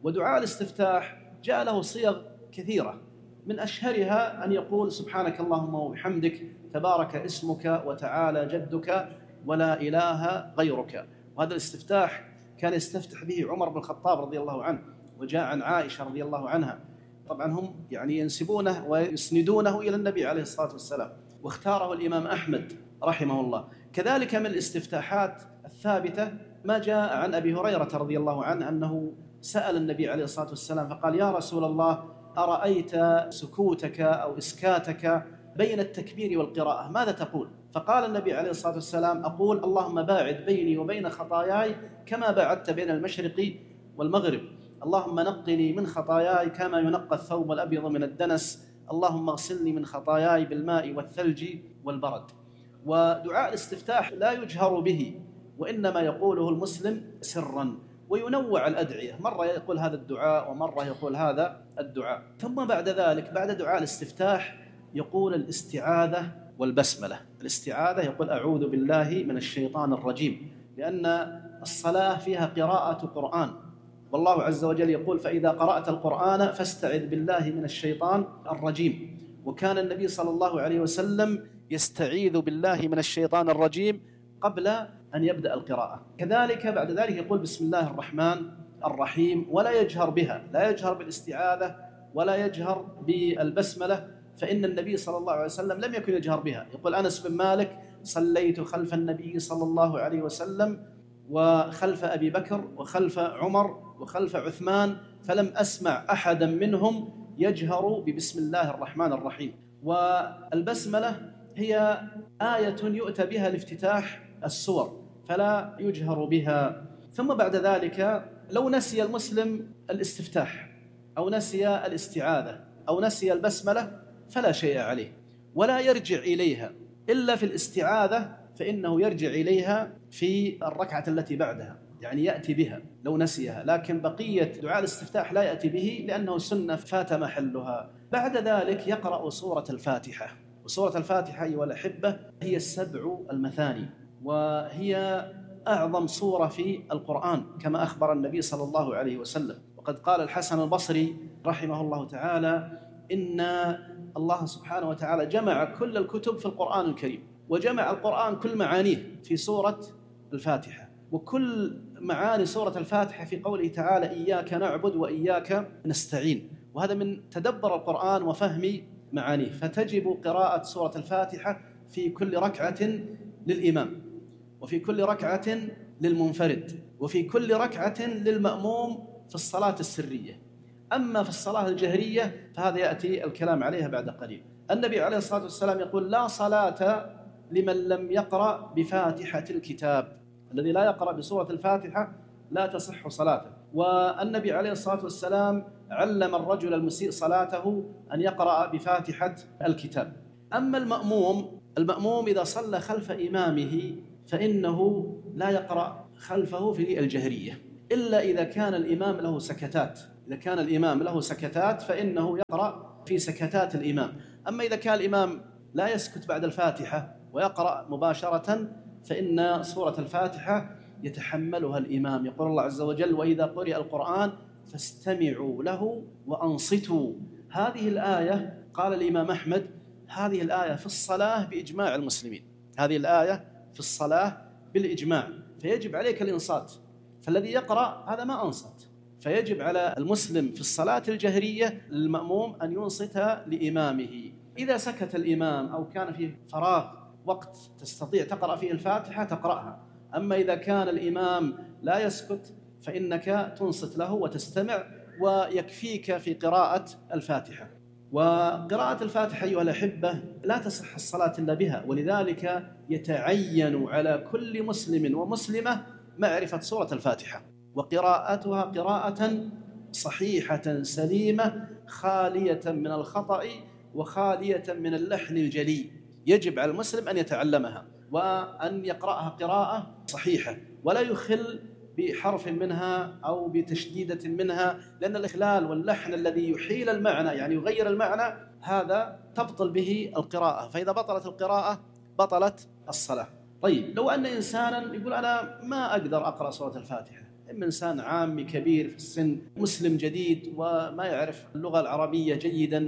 ودعاء الاستفتاح جاء له صيغ كثيرة، من أشهرها أن يقول سبحانك اللهم وبحمدك تبارك اسمك وتعالى جدك ولا إله غيرك. وهذا الاستفتاح كان يستفتح به عمر بن الخطاب رضي الله عنه، وجاء عن عائشة رضي الله عنها. طبعا هم يعني ينسبونه ويسندونه إلى النبي عليه الصلاة والسلام، واختاره الإمام أحمد رحمه الله. كذلك من الاستفتاحات الثابتة ما جاء عن أبي هريرة رضي الله عنه أنه سأل النبي عليه الصلاة والسلام فقال يا رسول الله أرأيت سكوتك أو إسكاتك بين التكبير والقراءة ماذا تقول؟ فقال النبي عليه الصلاة والسلام أقول اللهم باعد بيني وبين خطاياي كما باعدت بين المشرق والمغرب، اللهم نقني من خطاياي كما ينقى الثوب الأبيض من الدنس، اللهم اغسلني من خطاياي بالماء والثلج والبرد. ودعاء الاستفتاح لا يجهر به، وإنما يقوله المسلم سرا، وينوع الأدعية، مرة يقول هذا الدعاء ومرة يقول هذا الدعاء. ثم بعد ذلك بعد دعاء الاستفتاح يقول الاستعاذة والبسملة. الاستعاذة يقول أعوذ بالله من الشيطان الرجيم، لأن الصلاة فيها قراءة قرآن، والله عز وجل يقول فإذا قرأت القرآن فاستعذ بالله من الشيطان الرجيم. وكان النبي صلى الله عليه وسلم يستعيذ بالله من الشيطان الرجيم قبل أن يبدأ القراءة. كذلك بعد ذلك يقول بسم الله الرحمن الرحيم، ولا يجهر بها، لا يجهر بالاستعاذة ولا يجهر بالبسملة، فإن النبي صلى الله عليه وسلم لم يكن يجهر بها. يقول أنس بن مالك صليت خلف النبي صلى الله عليه وسلم وخلف أبي بكر وخلف عمر وخلف عثمان فلم أسمع أحدا منهم يجهر ببسم الله الرحمن الرحيم. والبسملة هي آية يؤتى بها لافتتاح السور فلا يجهر بها. ثم بعد ذلك لو نسي المسلم الاستفتاح أو نسي الاستعاذة أو نسي البسملة فلا شيء عليه، ولا يرجع إليها إلا في الاستعاذة، فإنه يرجع إليها في الركعة التي بعدها، يعني يأتي بها لو نسيها، لكن بقية دعاء الاستفتاح لا يأتي به لأنه سنة فات محلها. بعد ذلك يقرأ سورة الفاتحة. وسورة الفاتحة أيها الأحبة هي السبع المثاني، وهي أعظم سورة في القرآن كما أخبر النبي صلى الله عليه وسلم. وقد قال الحسن البصري رحمه الله تعالى إن الله سبحانه وتعالى جمع كل الكتب في القرآن الكريم، وجمع القرآن كل معانيه في سورة الفاتحة، وكل معاني سورة الفاتحة في قوله تعالى إياك نعبد وإياك نستعين. وهذا من تدبر القرآن وفهم معانيه. فتجب قراءة سورة الفاتحة في كل ركعة للإمام، وفي كل ركعة للمنفرد، وفي كل ركعة للمأموم في الصلاة السرية. أما في الصلاة الجهرية فهذا يأتي الكلام عليها بعد قليل. النبي عليه الصلاة والسلام يقول لا صلاة لمن لم يقرأ بفاتحة الكتاب، الذي لا يقرأ بسورة الفاتحة لا تصح صلاته. والنبي عليه الصلاة والسلام علم الرجل المسيء صلاته أن يقرأ بفاتحة الكتاب. أما المأموم المأموم إذا صلى خلف إمامه فإنه لا يقرأ خلفه في الجهرية إلا إذا كان الإمام له سكتات. إذا كان الإمام له سكتات فإنه يقرأ في سكتات الإمام. أما إذا كان الإمام لا يسكت بعد الفاتحة ويقرأ مباشرة فإن سورة الفاتحة يتحملها الإمام. يقول الله عز وجل وإذا قرئ القرآن فاستمعوا له وأنصتوا. هذه الآية قال الإمام أحمد هذه الآية في الصلاة بإجماع المسلمين، هذه الآية في الصلاة بالإجماع، فيجب عليك الإنصات. فالذي يقرأ هذا ما أنصت، فيجب على المسلم في الصلاة الجهرية للمأموم أن ينصت لإمامه. إذا سكت الإمام أو كان فيه فراغ وقت تستطيع تقرأ فيه الفاتحة تقرأها. أما إذا كان الإمام لا يسكت فإنك تنصت له وتستمع ويكفيك في قراءة الفاتحة. وقراءة الفاتحة أيها الأحبة لا تصح الصلاة إلا بها، ولذلك يتعين على كل مسلم ومسلمة معرفة سورة الفاتحة وقراءتها قراءة صحيحة سليمة خالية من الخطأ وخالية من اللحن الجلي. يجب على المسلم أن يتعلمها وأن يقرأها قراءة صحيحة ولا يخل بحرف منها أو بتشديدة منها، لأن الإخلال واللحن الذي يحيل المعنى يعني يغير المعنى هذا تبطل به القراءة، فإذا بطلت القراءة بطلت الصلاة. طيب لو أن إنسانا يقول أنا ما أقدر أقرأ سورة الفاتحة إما إنسان عامي كبير في السن، مسلم جديد وما يعرف اللغة العربية جيدا،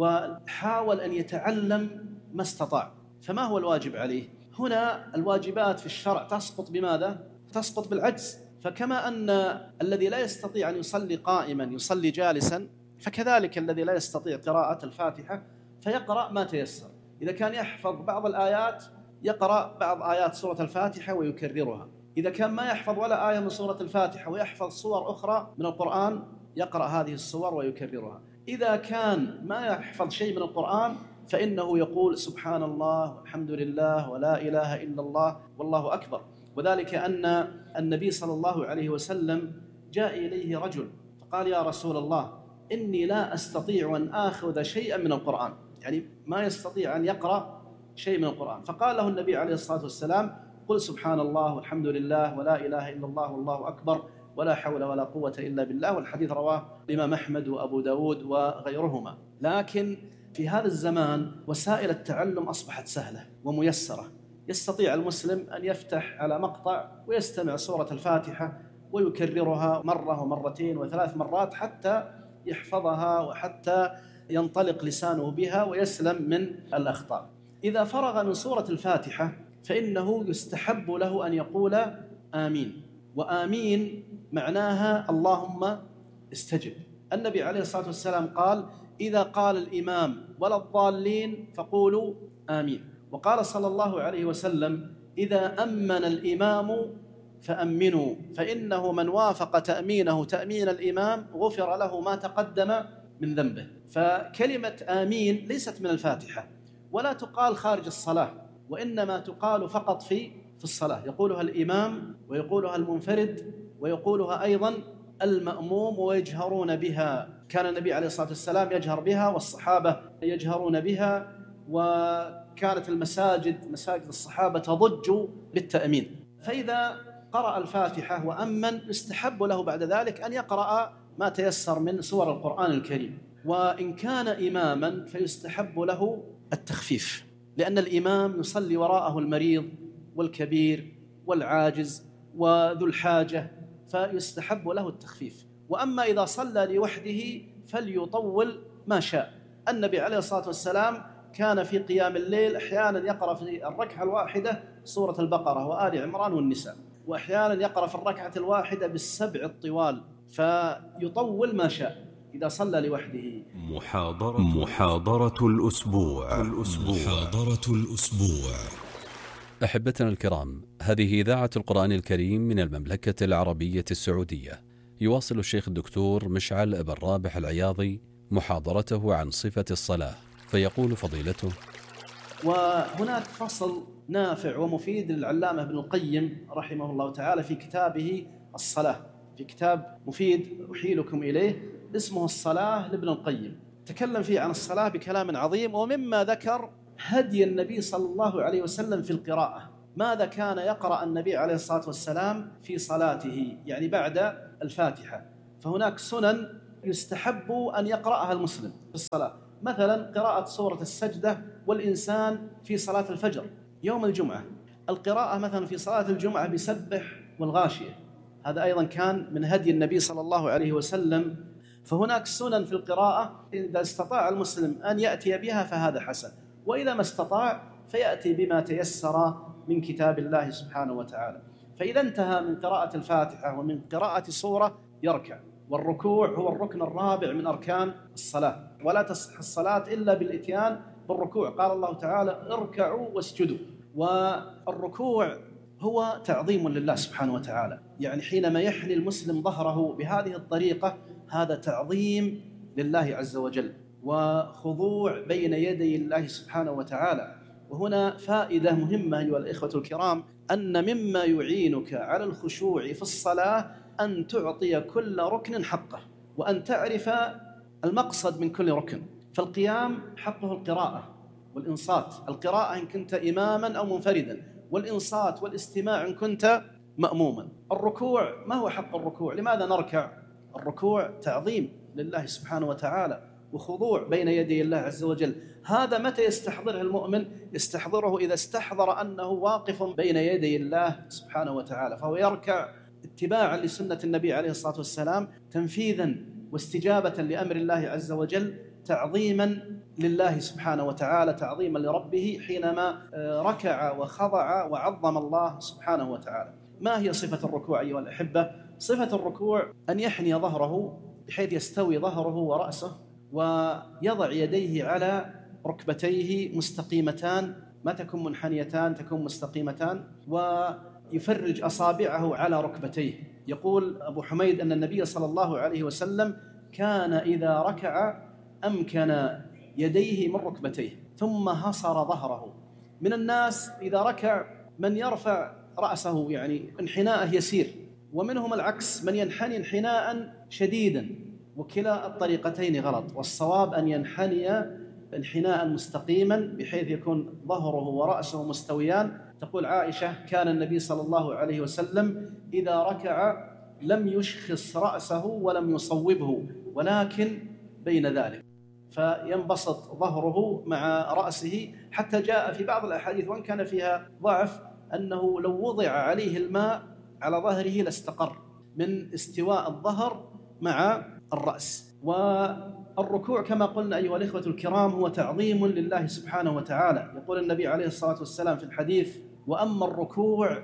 وحاول أن يتعلم ما استطاع، فما هو الواجب عليه؟ هنا الواجبات في الشرع تسقط بماذا؟ تسقط بالعجز. فكما أن الذي لا يستطيع أن يصلي قائما يصلي جالسا، فكذلك الذي لا يستطيع قراءة الفاتحة فيقرأ ما تيسر. إذا كان يحفظ بعض الآيات يقرأ بعض آيات سورة الفاتحة ويكررها، إذا كان ما يحفظ ولا آية من سورة الفاتحة ويحفظ صور أخرى من القرآن يقرأ هذه الصور ويكررها. إذا كان ما يحفظ شيء من القرآن فإنه يقول سبحان الله والحمد لله ولا إله إلا الله والله أكبر. وذلك أن النبي صلى الله عليه وسلم جاء إليه رجل فقال يا رسول الله إني لا أستطيع أن آخذ شيئا من القرآن، يعني ما يستطيع أن يقرأ شيء من القرآن. فقال له النبي عليه الصلاة والسلام قل سبحان الله والحمد لله ولا إله إلا الله والله أكبر ولا حول ولا قوة إلا بالله. والحديث رواه الإمام أحمد وأبو داود وغيرهما. لكن في هذا الزمان وسائل التعلم أصبحت سهلة وميسرة، يستطيع المسلم أن يفتح على مقطع ويستمع سورة الفاتحة ويكررها مرة ومرتين وثلاث مرات حتى يحفظها وحتى ينطلق لسانه بها ويسلم من الأخطاء. إذا فرغ من سورة الفاتحة فإنه يستحب له أن يقول آمين، وآمين معناها اللهم استجب. النبي عليه الصلاة والسلام قال إذا قال الإمام ولا الضالين فقولوا آمين. وقال صلى الله عليه وسلم إذا أمن الإمام فأمنوا فإنه من وافق تأمينه تأمين الإمام غفر له ما تقدم من ذنبه. فكلمة آمين ليست من الفاتحة ولا تقال خارج الصلاة، وإنما تقال فقط في في الصلاة، يقولها الإمام ويقولها المنفرد ويقولها أيضا المأموم ويجهرون بها. كان النبي عليه الصلاة والسلام يجهر بها والصحابة يجهرون بها، وكانت المساجد مساجد الصحابة تضج بالتأمين. فإذا قرأ الفاتحة وأمن يستحب له بعد ذلك أن يقرأ ما تيسر من سور القرآن الكريم. وإن كان إماما فيستحب له التخفيف، لأن الإمام يصلي وراءه المريض والكبير والعاجز وذو الحاجة، فيستحب له التخفيف. وأما إذا صلى لوحده فليطول ما شاء. النبي عليه الصلاة والسلام كان في قيام الليل أحيانا يقرأ في الركعة الواحدة سورة البقرة وآل عمران والنساء، وأحيانا يقرأ في الركعة الواحدة بالسبع الطوال، فيطول ما شاء إذا صلى لوحده. محاضرة محاضرة الأسبوع الأسبوع محاضرة الأسبوع. أحبتنا الكرام، هذه إذاعة القرآن الكريم من المملكة العربية السعودية. يواصل الشيخ الدكتور مشعل بن رابح العياضي محاضرته عن صفة الصلاة، فيقول فضيلته: وهناك فصل نافع ومفيد للعلامة ابن القيم رحمه الله تعالى في كتابه الصلاة، في كتاب مفيد أحيلكم إليه اسمه الصلاة لابن القيم. تكلم فيه عن الصلاة بكلام عظيم، ومما ذكر هدي النبي صلى الله عليه وسلم في القراءة. ماذا كان يقرأ النبي عليه الصلاة والسلام في صلاته، يعني بعد الفاتحة؟ فهناك سنن يستحب أن يقرأها المسلم في الصلاة، مثلا قراءة سورة السجدة والإنسان في صلاة الفجر يوم الجمعة، القراءة مثلا في صلاة الجمعة بسبح والغاشية، هذا أيضا كان من هدي النبي صلى الله عليه وسلم. فهناك سنن في القراءة إذا استطاع المسلم أن يأتي بها فهذا حسن، وإذا ما استطاع فيأتي بما تيسر من كتاب الله سبحانه وتعالى. فإذا انتهى من قراءة الفاتحة ومن قراءة سورة يركع، والركوع هو الركن الرابع من أركان الصلاة، ولا تصح الصلاة إلا بالإتيان بالركوع. قال الله تعالى: اركعوا واسجدوا. والركوع هو تعظيم لله سبحانه وتعالى، يعني حينما يحني المسلم ظهره بهذه الطريقة هذا تعظيم لله عز وجل وخضوع بين يدي الله سبحانه وتعالى. وهنا فائدة مهمة أيها الإخوة الكرام، أن مما يعينك على الخشوع في الصلاة أن تعطي كل ركن حقه، وأن تعرف المقصد من كل ركن. فالقيام حقه القراءة والإنصات، القراءة إن كنت إماما أو منفردا، والإنصات والاستماع إن كنت مأموما. الركوع ما هو حق الركوع؟ لماذا نركع؟ الركوع تعظيم لله سبحانه وتعالى وخضوع بين يدي الله عز وجل. هذا متى يستحضره المؤمن؟ يستحضره إذا استحضر أنه واقف بين يدي الله سبحانه وتعالى، فهو يركع اتباعا لسنة النبي عليه الصلاة والسلام، تنفيذا واستجابة لأمر الله عز وجل، تعظيما لله سبحانه وتعالى، تعظيما لربه حينما ركع وخضع وعظم الله سبحانه وتعالى. ما هي صفة الركوع أيها الأحبة؟ صفة الركوع أن يحني ظهره بحيث يستوي ظهره ورأسه، ويضع يديه على ركبتيه مستقيمتان، ما تكون منحنيتان، تكون مستقيمتان، ويفرج أصابعه على ركبتيه. يقول أبو حميد أن النبي صلى الله عليه وسلم كان إذا ركع أمكن يديه من ركبتيه ثم هصر ظهره. من الناس إذا ركع من يرفع رأسه يعني انحناءه يسير، ومنهم العكس من ينحني انحناء شديدا، وكلا الطريقتين غلط، والصواب أن ينحني انحناء مستقيما بحيث يكون ظهره ورأسه مستويان. تقول عائشة كان النبي صلى الله عليه وسلم إذا ركع لم يشخص رأسه ولم يصوبه، ولكن بين ذلك، فينبسط ظهره مع رأسه، حتى جاء في بعض الأحاديث وإن كان فيها ضعف أنه لو وضع عليه الماء على ظهره لاستقر من استواء الظهر مع الرأس. والركوع كما قلنا أيها الإخوة الكرام هو تعظيم لله سبحانه وتعالى. يقول النبي عليه الصلاة والسلام في الحديث: وأما الركوع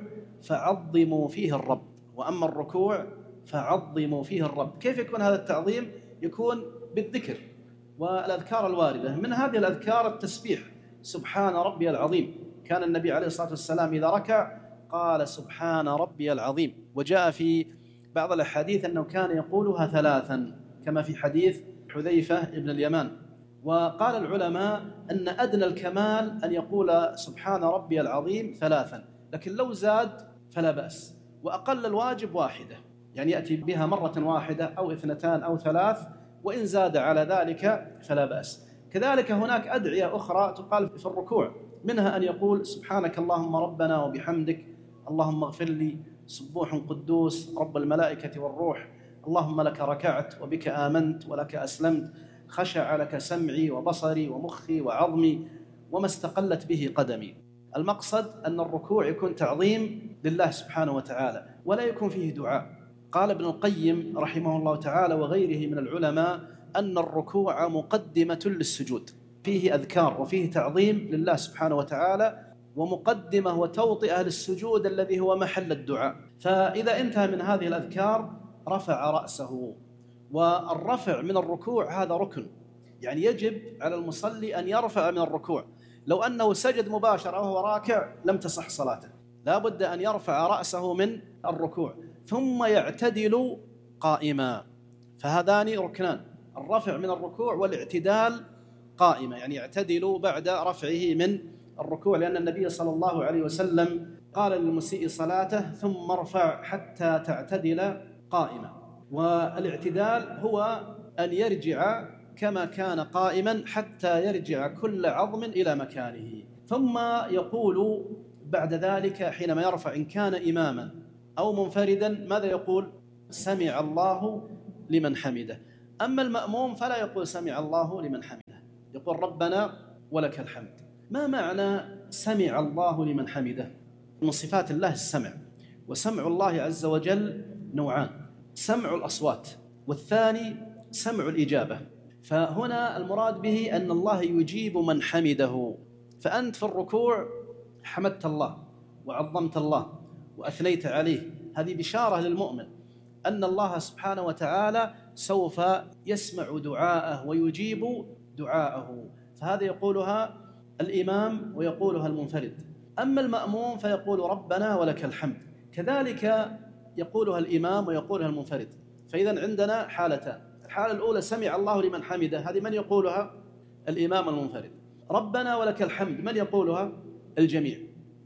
فعظموا فيه الرب، وأما الركوع فعظموا فيه الرب. كيف يكون هذا التعظيم؟ يكون بالذكر والأذكار الواردة. من هذه الأذكار التسبيح، سبحان ربي العظيم. كان النبي عليه الصلاة والسلام إذا ركع قال سبحان ربي العظيم، وجاء في بعض الأحاديث أنه كان يقولها ثلاثا كما في حديث حذيفة بن اليمان. وقال العلماء أن أدنى الكمال أن يقول سبحان ربي العظيم ثلاثا، لكن لو زاد فلا بأس، وأقل الواجب واحدة، يعني يأتي بها مرة واحدة أو اثنتان أو ثلاث، وإن زاد على ذلك فلا بأس. كذلك هناك أدعية أخرى تقال في الركوع، منها أن يقول سبحانك اللهم ربنا وبحمدك، اللهم اغفر لي، سبوح قدوس رب الملائكة والروح، اللهم لك ركعت وبك آمنت ولك أسلمت، خشع لك سمعي وبصري ومخي وعظمي وما استقلت به قدمي. المقصد أن الركوع يكون تعظيم لله سبحانه وتعالى، ولا يكون فيه دعاء. قال ابن القيم رحمه الله تعالى وغيره من العلماء أن الركوع مقدمة للسجود، فيه أذكار وفيه تعظيم لله سبحانه وتعالى، ومقدمة وتوطئة للسجود الذي هو محل الدعاء. فإذا انتهى من هذه الأذكار رفع رأسه، والرفع من الركوع هذا ركن، يعني يجب على المصلي أن يرفع من الركوع. لو أنه سجد مباشرة وهو راكع لم تصح صلاته، لا بد أن يرفع رأسه من الركوع ثم يعتدل قائما. فهذان ركنان، الرفع من الركوع والاعتدال قائمة، يعني يعتدل بعد رفعه من الركوع، لأن النبي صلى الله عليه وسلم قال للمسيء صلاته ثم ارفع حتى تعتدل قائمة. والاعتدال هو أن يرجع كما كان قائما حتى يرجع كل عظم إلى مكانه. ثم يقول بعد ذلك حينما يرفع إن كان إماما أو منفردا ماذا يقول؟ سمع الله لمن حمده. أما المأموم فلا يقول سمع الله لمن حمده، يقول ربنا ولك الحمد. ما معنى سمع الله لمن حمده؟ من صفات الله السمع، وسمع الله عز وجل نوعان: سمع الأصوات، والثاني سمع الإجابة. فهنا المراد به أن الله يجيب من حمده. فأنت في الركوع حمدت الله وعظمت الله وأثنيت عليه، هذه بشارة للمؤمن أن الله سبحانه وتعالى سوف يسمع دعاءه ويجيب دعاءه. فهذا يقولها الإمام ويقولها المنفرد. أما المأموم فيقول ربنا ولك الحمد، كذلك يقولها الإمام ويقولها المنفرد. فإذا عندنا حالتان: الحالة الأولى سمع الله لمن حمده، هذه من يقولها؟ الإمام المنفرد. ربنا ولك الحمد من يقولها؟ الجميع،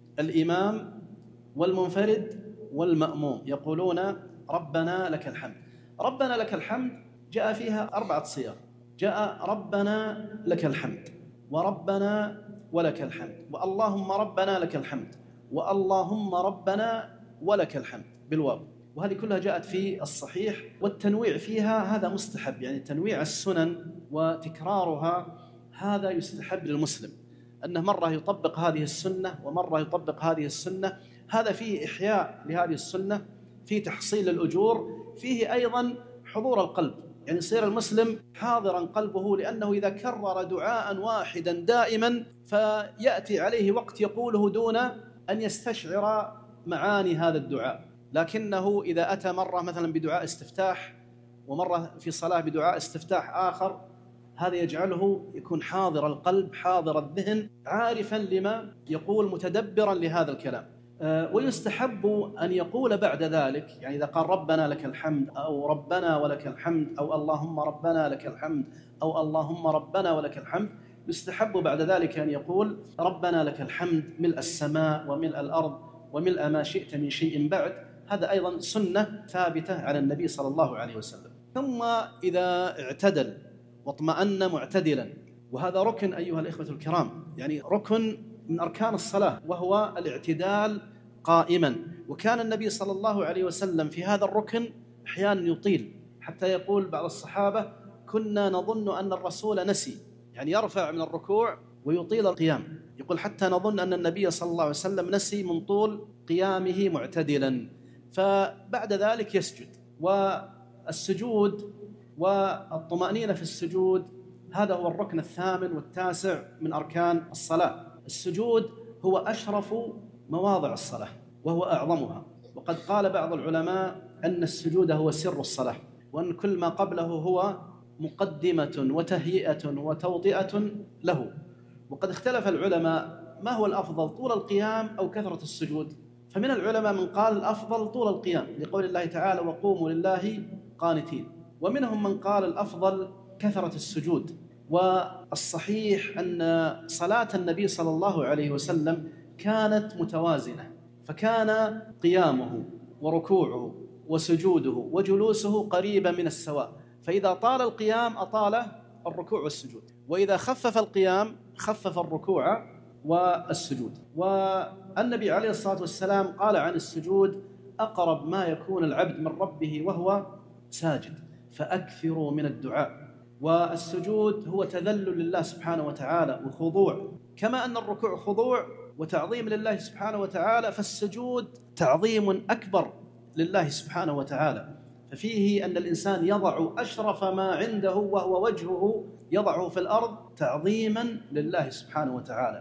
الإمام والمنفرد والمأموم يقولون ربنا لك الحمد. ربنا لك الحمد جاء فيها أربعة صيغ: جاء ربنا لك الحمد، وربنا ولك الحمد، واللهم ربنا لك الحمد، واللهم ربنا ولك الحمد بالواو. وهذه كلها جاءت في الصحيح، والتنويع فيها هذا مستحب، يعني تنويع السنن وتكرارها هذا يستحب للمسلم، أنه مرة يطبق هذه السنة ومرة يطبق هذه السنة، هذا فيه إحياء لهذه السنة، في تحصيل الأجور، فيه أيضا حضور القلب، يعني يصير المسلم حاضرا قلبه، لأنه إذا كرر دعاء واحدا دائما فيأتي عليه وقت يقوله دون أن يستشعر معاني هذا الدعاء. لكنه إذا أتى مرة مثلا بدعاء استفتاح ومرة في صلاة بدعاء استفتاح آخر، هذا يجعله يكون حاضر القلب حاضر الذهن عارفا لما يقول متدبرا لهذا الكلام. ويستحب أن يقول بعد ذلك، يعني إذا قال ربنا لك الحمد أو ربنا ولك الحمد أو اللهم ربنا لك الحمد أو اللهم ربنا ولك الحمد، يستحب بعد ذلك أن يقول ربنا لك الحمد ملء السماء وملء الأرض وملء ما شئت من شيء بعد. هذا أيضا سنة ثابتة على النبي صلى الله عليه وسلم. ثم إذا اعتدل واطمأن معتدلا، وهذا ركن أيها الإخوة الكرام، يعني ركن من أركان الصلاة، وهو الاعتدال قائما. وكان النبي صلى الله عليه وسلم في هذا الركن أحيانا يطيل، حتى يقول بعض الصحابة كنا نظن أن الرسول نسي، يعني يرفع من الركوع ويطيل القيام، يقول حتى نظن أن النبي صلى الله عليه وسلم نسي من طول قيامه معتدلا. فبعد ذلك يسجد، والسجود والطمأنينة في السجود هذا هو الركن الثامن والتاسع من أركان الصلاة. السجود هو أشرف مواضع الصلاة وهو أعظمها، وقد قال بعض العلماء أن السجود هو سر الصلاة، وأن كل ما قبله هو مقدمة وتهيئة وتوطئة له. وقد اختلف العلماء ما هو الأفضل، طول القيام أو كثرة السجود؟ فمن العلماء من قال الأفضل طول القيام لقول الله تعالى وقوموا لله قانتين، ومنهم من قال الأفضل كثرة السجود. والصحيح أن صلاة النبي صلى الله عليه وسلم كانت متوازنة، فكان قيامه وركوعه وسجوده وجلوسه قريبا من السواء، فإذا طال القيام أطال الركوع والسجود، وإذا خفف القيام خفف الركوع والسجود. والنبي عليه الصلاة والسلام قال عن السجود أقرب ما يكون العبد من ربه وهو ساجد، فأكثروا من الدعاء. والسجود هو تذلل لله سبحانه وتعالى وخضوع، كما أن الركوع خضوع وتعظيم لله سبحانه وتعالى، فالسجود تعظيم أكبر لله سبحانه وتعالى. ففيه أن الإنسان يضع أشرف ما عنده وهو وجهه، يضعه في الأرض تعظيما لله سبحانه وتعالى.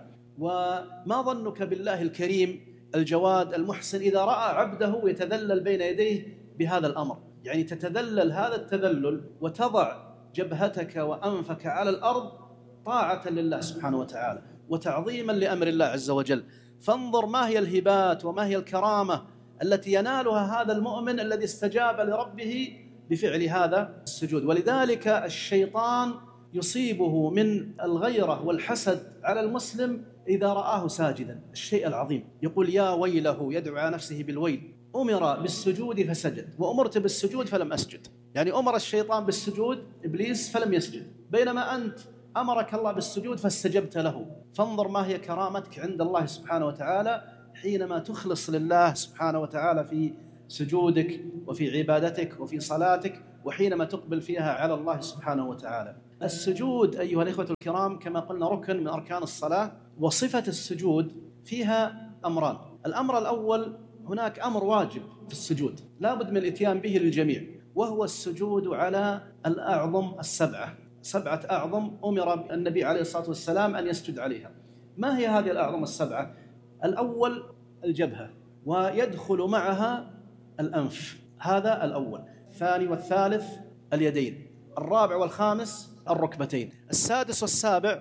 وما ظنك بالله الكريم الجواد المحسن إذا رأى عبده يتذلل بين يديه بهذا الأمر، يعني تتذلل هذا التذلل وتضع جبهتك وأنفك على الأرض طاعة لله سبحانه وتعالى وتعظيما لأمر الله عز وجل. فانظر ما هي الهبات وما هي الكرامة التي ينالها هذا المؤمن الذي استجاب لربه بفعل هذا السجود. ولذلك الشيطان يصيبه من الغيرة والحسد على المسلم إذا رآه ساجدا، الشيء العظيم، يقول يا ويله، يدعو على نفسه بالويل، أمر بالسجود فسجد وأمرت بالسجود فلم أسجد. يعني أمر الشيطان بالسجود إبليس فلم يسجد، بينما أنت أمرك الله بالسجود فاستجبت له. فانظر ما هي كرامتك عند الله سبحانه وتعالى حينما تخلص لله سبحانه وتعالى في سجودك وفي عبادتك وفي صلاتك، وحينما تقبل فيها على الله سبحانه وتعالى. السجود أيها الإخوة الكرام كما قلنا ركن من أركان الصلاة، وصفة السجود فيها أمران. الأمر الأول، هناك أمر واجب في السجود لا بد من الاتيان به للجميع، وهو السجود على الأعظم السبعة، سبعة أعظم أمر النبي عليه الصلاة والسلام أن يسجد عليها. ما هي هذه الأعظم السبعة؟ الأول الجبهة، ويدخل معها الأنف، هذا الأول. الثاني والثالث اليدين، الرابع والخامس الركبتين، السادس والسابع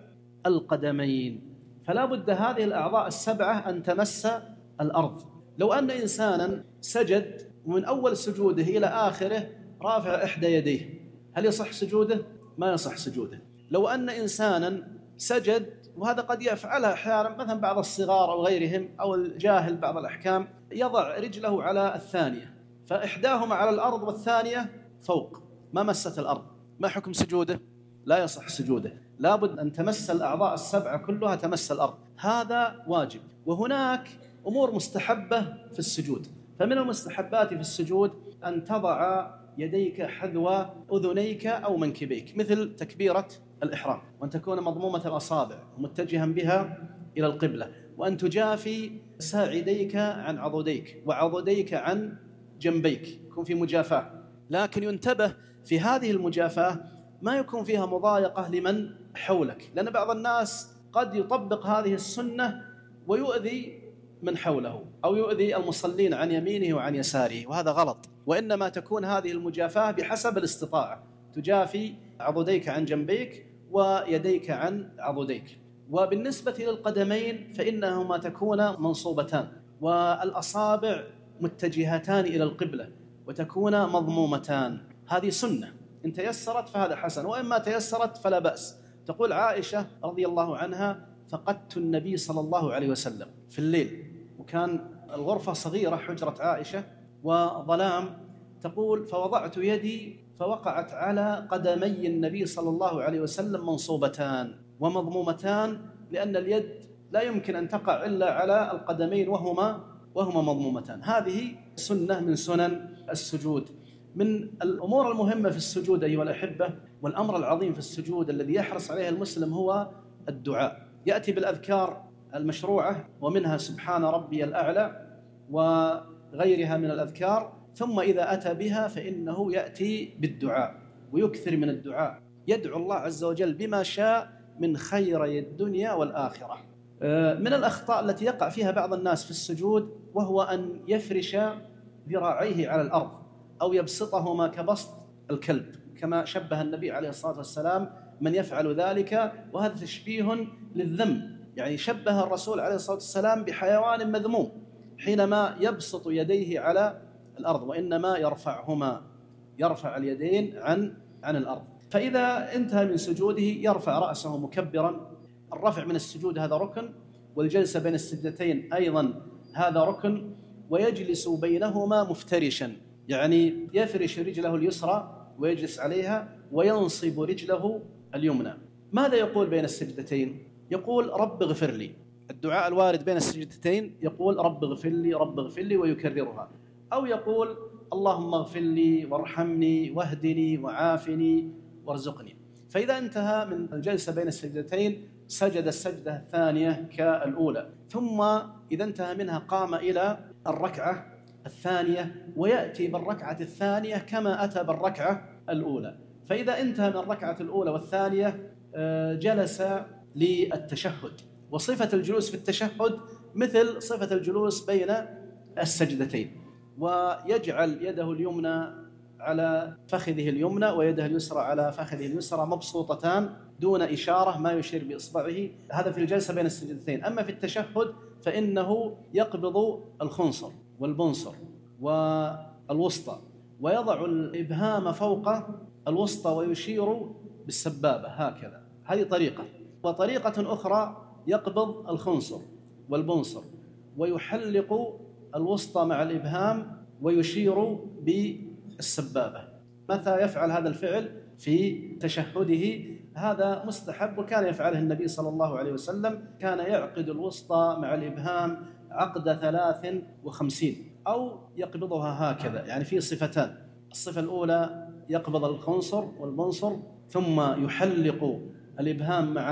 القدمين. فلا بد هذه الأعضاء السبعة أن تمس الأرض. لو أن إنسانا سجد ومن أول سجوده إلى آخره رافع إحدى يديه، هل يصح سجوده؟ ما يصح سجوده. لو أن إنسانا سجد، وهذا قد يفعلها أحيانا مثلا بعض الصغار أو غيرهم أو الجاهل بعض الأحكام، يضع رجله على الثانية فإحداهما على الأرض والثانية فوق ما مست الأرض، ما حكم سجوده؟ لا يصح سجوده، لابد أن تمس الأعضاء السبعة كلها تمس الأرض، هذا واجب. وهناك أمور مستحبة في السجود، فمن المستحبات في السجود أن تضع يديك حذو أذنيك أو منكبيك مثل تكبيرة الإحرام، وأن تكون مضمومة الأصابع ومتجها بها إلى القبلة، وأن تجافي ساعديك عن عضديك وعضديك عن جنبيك، يكون في مجافاة، لكن ينتبه في هذه المجافاة ما يكون فيها مضايقة لمن حولك، لأن بعض الناس قد يطبق هذه السنة ويؤذي من حوله أو يؤذي المصلين عن يمينه وعن يساره، وهذا غلط. وإنما تكون هذه المجافاة بحسب الاستطاعة، تجافي عضديك عن جنبيك ويديك عن عضديك. وبالنسبة للقدمين فإنهما تكون منصوبتان والأصابع متجهتان إلى القبلة وتكون مضمومتان، هذه سنة، إن تيسرت فهذا حسن، وإما تيسرت فلا بأس. تقول عائشة رضي الله عنها: فقدت النبي صلى الله عليه وسلم في الليل، وكان الغرفة صغيرة حجرة عائشة وظلام، تقول: فوضعت يدي فوقعت على قدمي النبي صلى الله عليه وسلم منصوبتان ومضمومتان، لأن اليد لا يمكن أن تقع إلا على القدمين وهما وهما مضمومتان. هذه سنة من سنن السجود. من الأمور المهمة في السجود أيها الأحبة، والأمر العظيم في السجود الذي يحرص عليه المسلم هو الدعاء. يأتي بالأذكار المشروعة ومنها سبحان ربي الأعلى وغيرها من الأذكار، ثم إذا أتى بها فإنه يأتي بالدعاء ويكثر من الدعاء، يدعو الله عز وجل بما شاء من خيري الدنيا والآخرة. من الأخطاء التي يقع فيها بعض الناس في السجود وهو أن يفرش ذراعيه على الأرض أو يبسطهما كبسط الكلب، كما شبه النبي عليه الصلاة والسلام من يفعل ذلك، وهذا تشبيه للذم. يعني شبه الرسول عليه الصلاة والسلام بحيوان مذموم حينما يبسط يديه على الأرض، وإنما يرفعهما، يرفع اليدين عن عن الأرض. فإذا انتهى من سجوده يرفع رأسه مكبرا. الرفع من السجود هذا ركن، والجلسة بين السجدتين أيضا هذا ركن، ويجلس بينهما مفترشا، يعني يفرش رجله اليسرى ويجلس عليها وينصب رجله اليمنى. ماذا يقول بين السجدتين؟ يقول: رب اغفر لي. الدعاء الوارد بين السجدتين يقول: رب اغفر لي رب اغفر لي، ويكررها. أو يقول: اللهم اغفر لي وارحمني واهدني وعافني وارزقني. فإذا انتهى من الجلسة بين السجدتين سجد السجدة الثانية كالأولى، ثم إذا انتهى منها قام إلى الركعة الثانية ويأتي بالركعة الثانية كما أتى بالركعة الأولى. فإذا انتهى من الركعة الأولى والثانية جلس للتشهد، وصفة الجلوس في التشهد مثل صفة الجلوس بين السجدتين، ويجعل يده اليمنى على فخذه اليمنى ويده اليسرى على فخذه اليسرى مبسوطتان دون إشارة، ما يشير بإصبعه. هذا في الجلسة بين السجدتين. أما في التشهد فإنه يقبض الخنصر والبنصر والوسطى ويضع الإبهام فوق الوسطى ويشير بالسبابة هكذا، هذه طريقة. وطريقة أخرى يقبض الخنصر والبنصر ويحلق الوسطى مع الإبهام ويشير بالسبابة. متى يفعل هذا الفعل؟ في تشهده. هذا مستحب، وكان يفعله النبي صلى الله عليه وسلم، كان يعقد الوسطى مع الإبهام عقد ثلاث وخمسين، أو يقبضها هكذا، يعني في صفتان. الصفة الأولى يقبض الخنصر والبنصر ثم يحلق الإبهام مع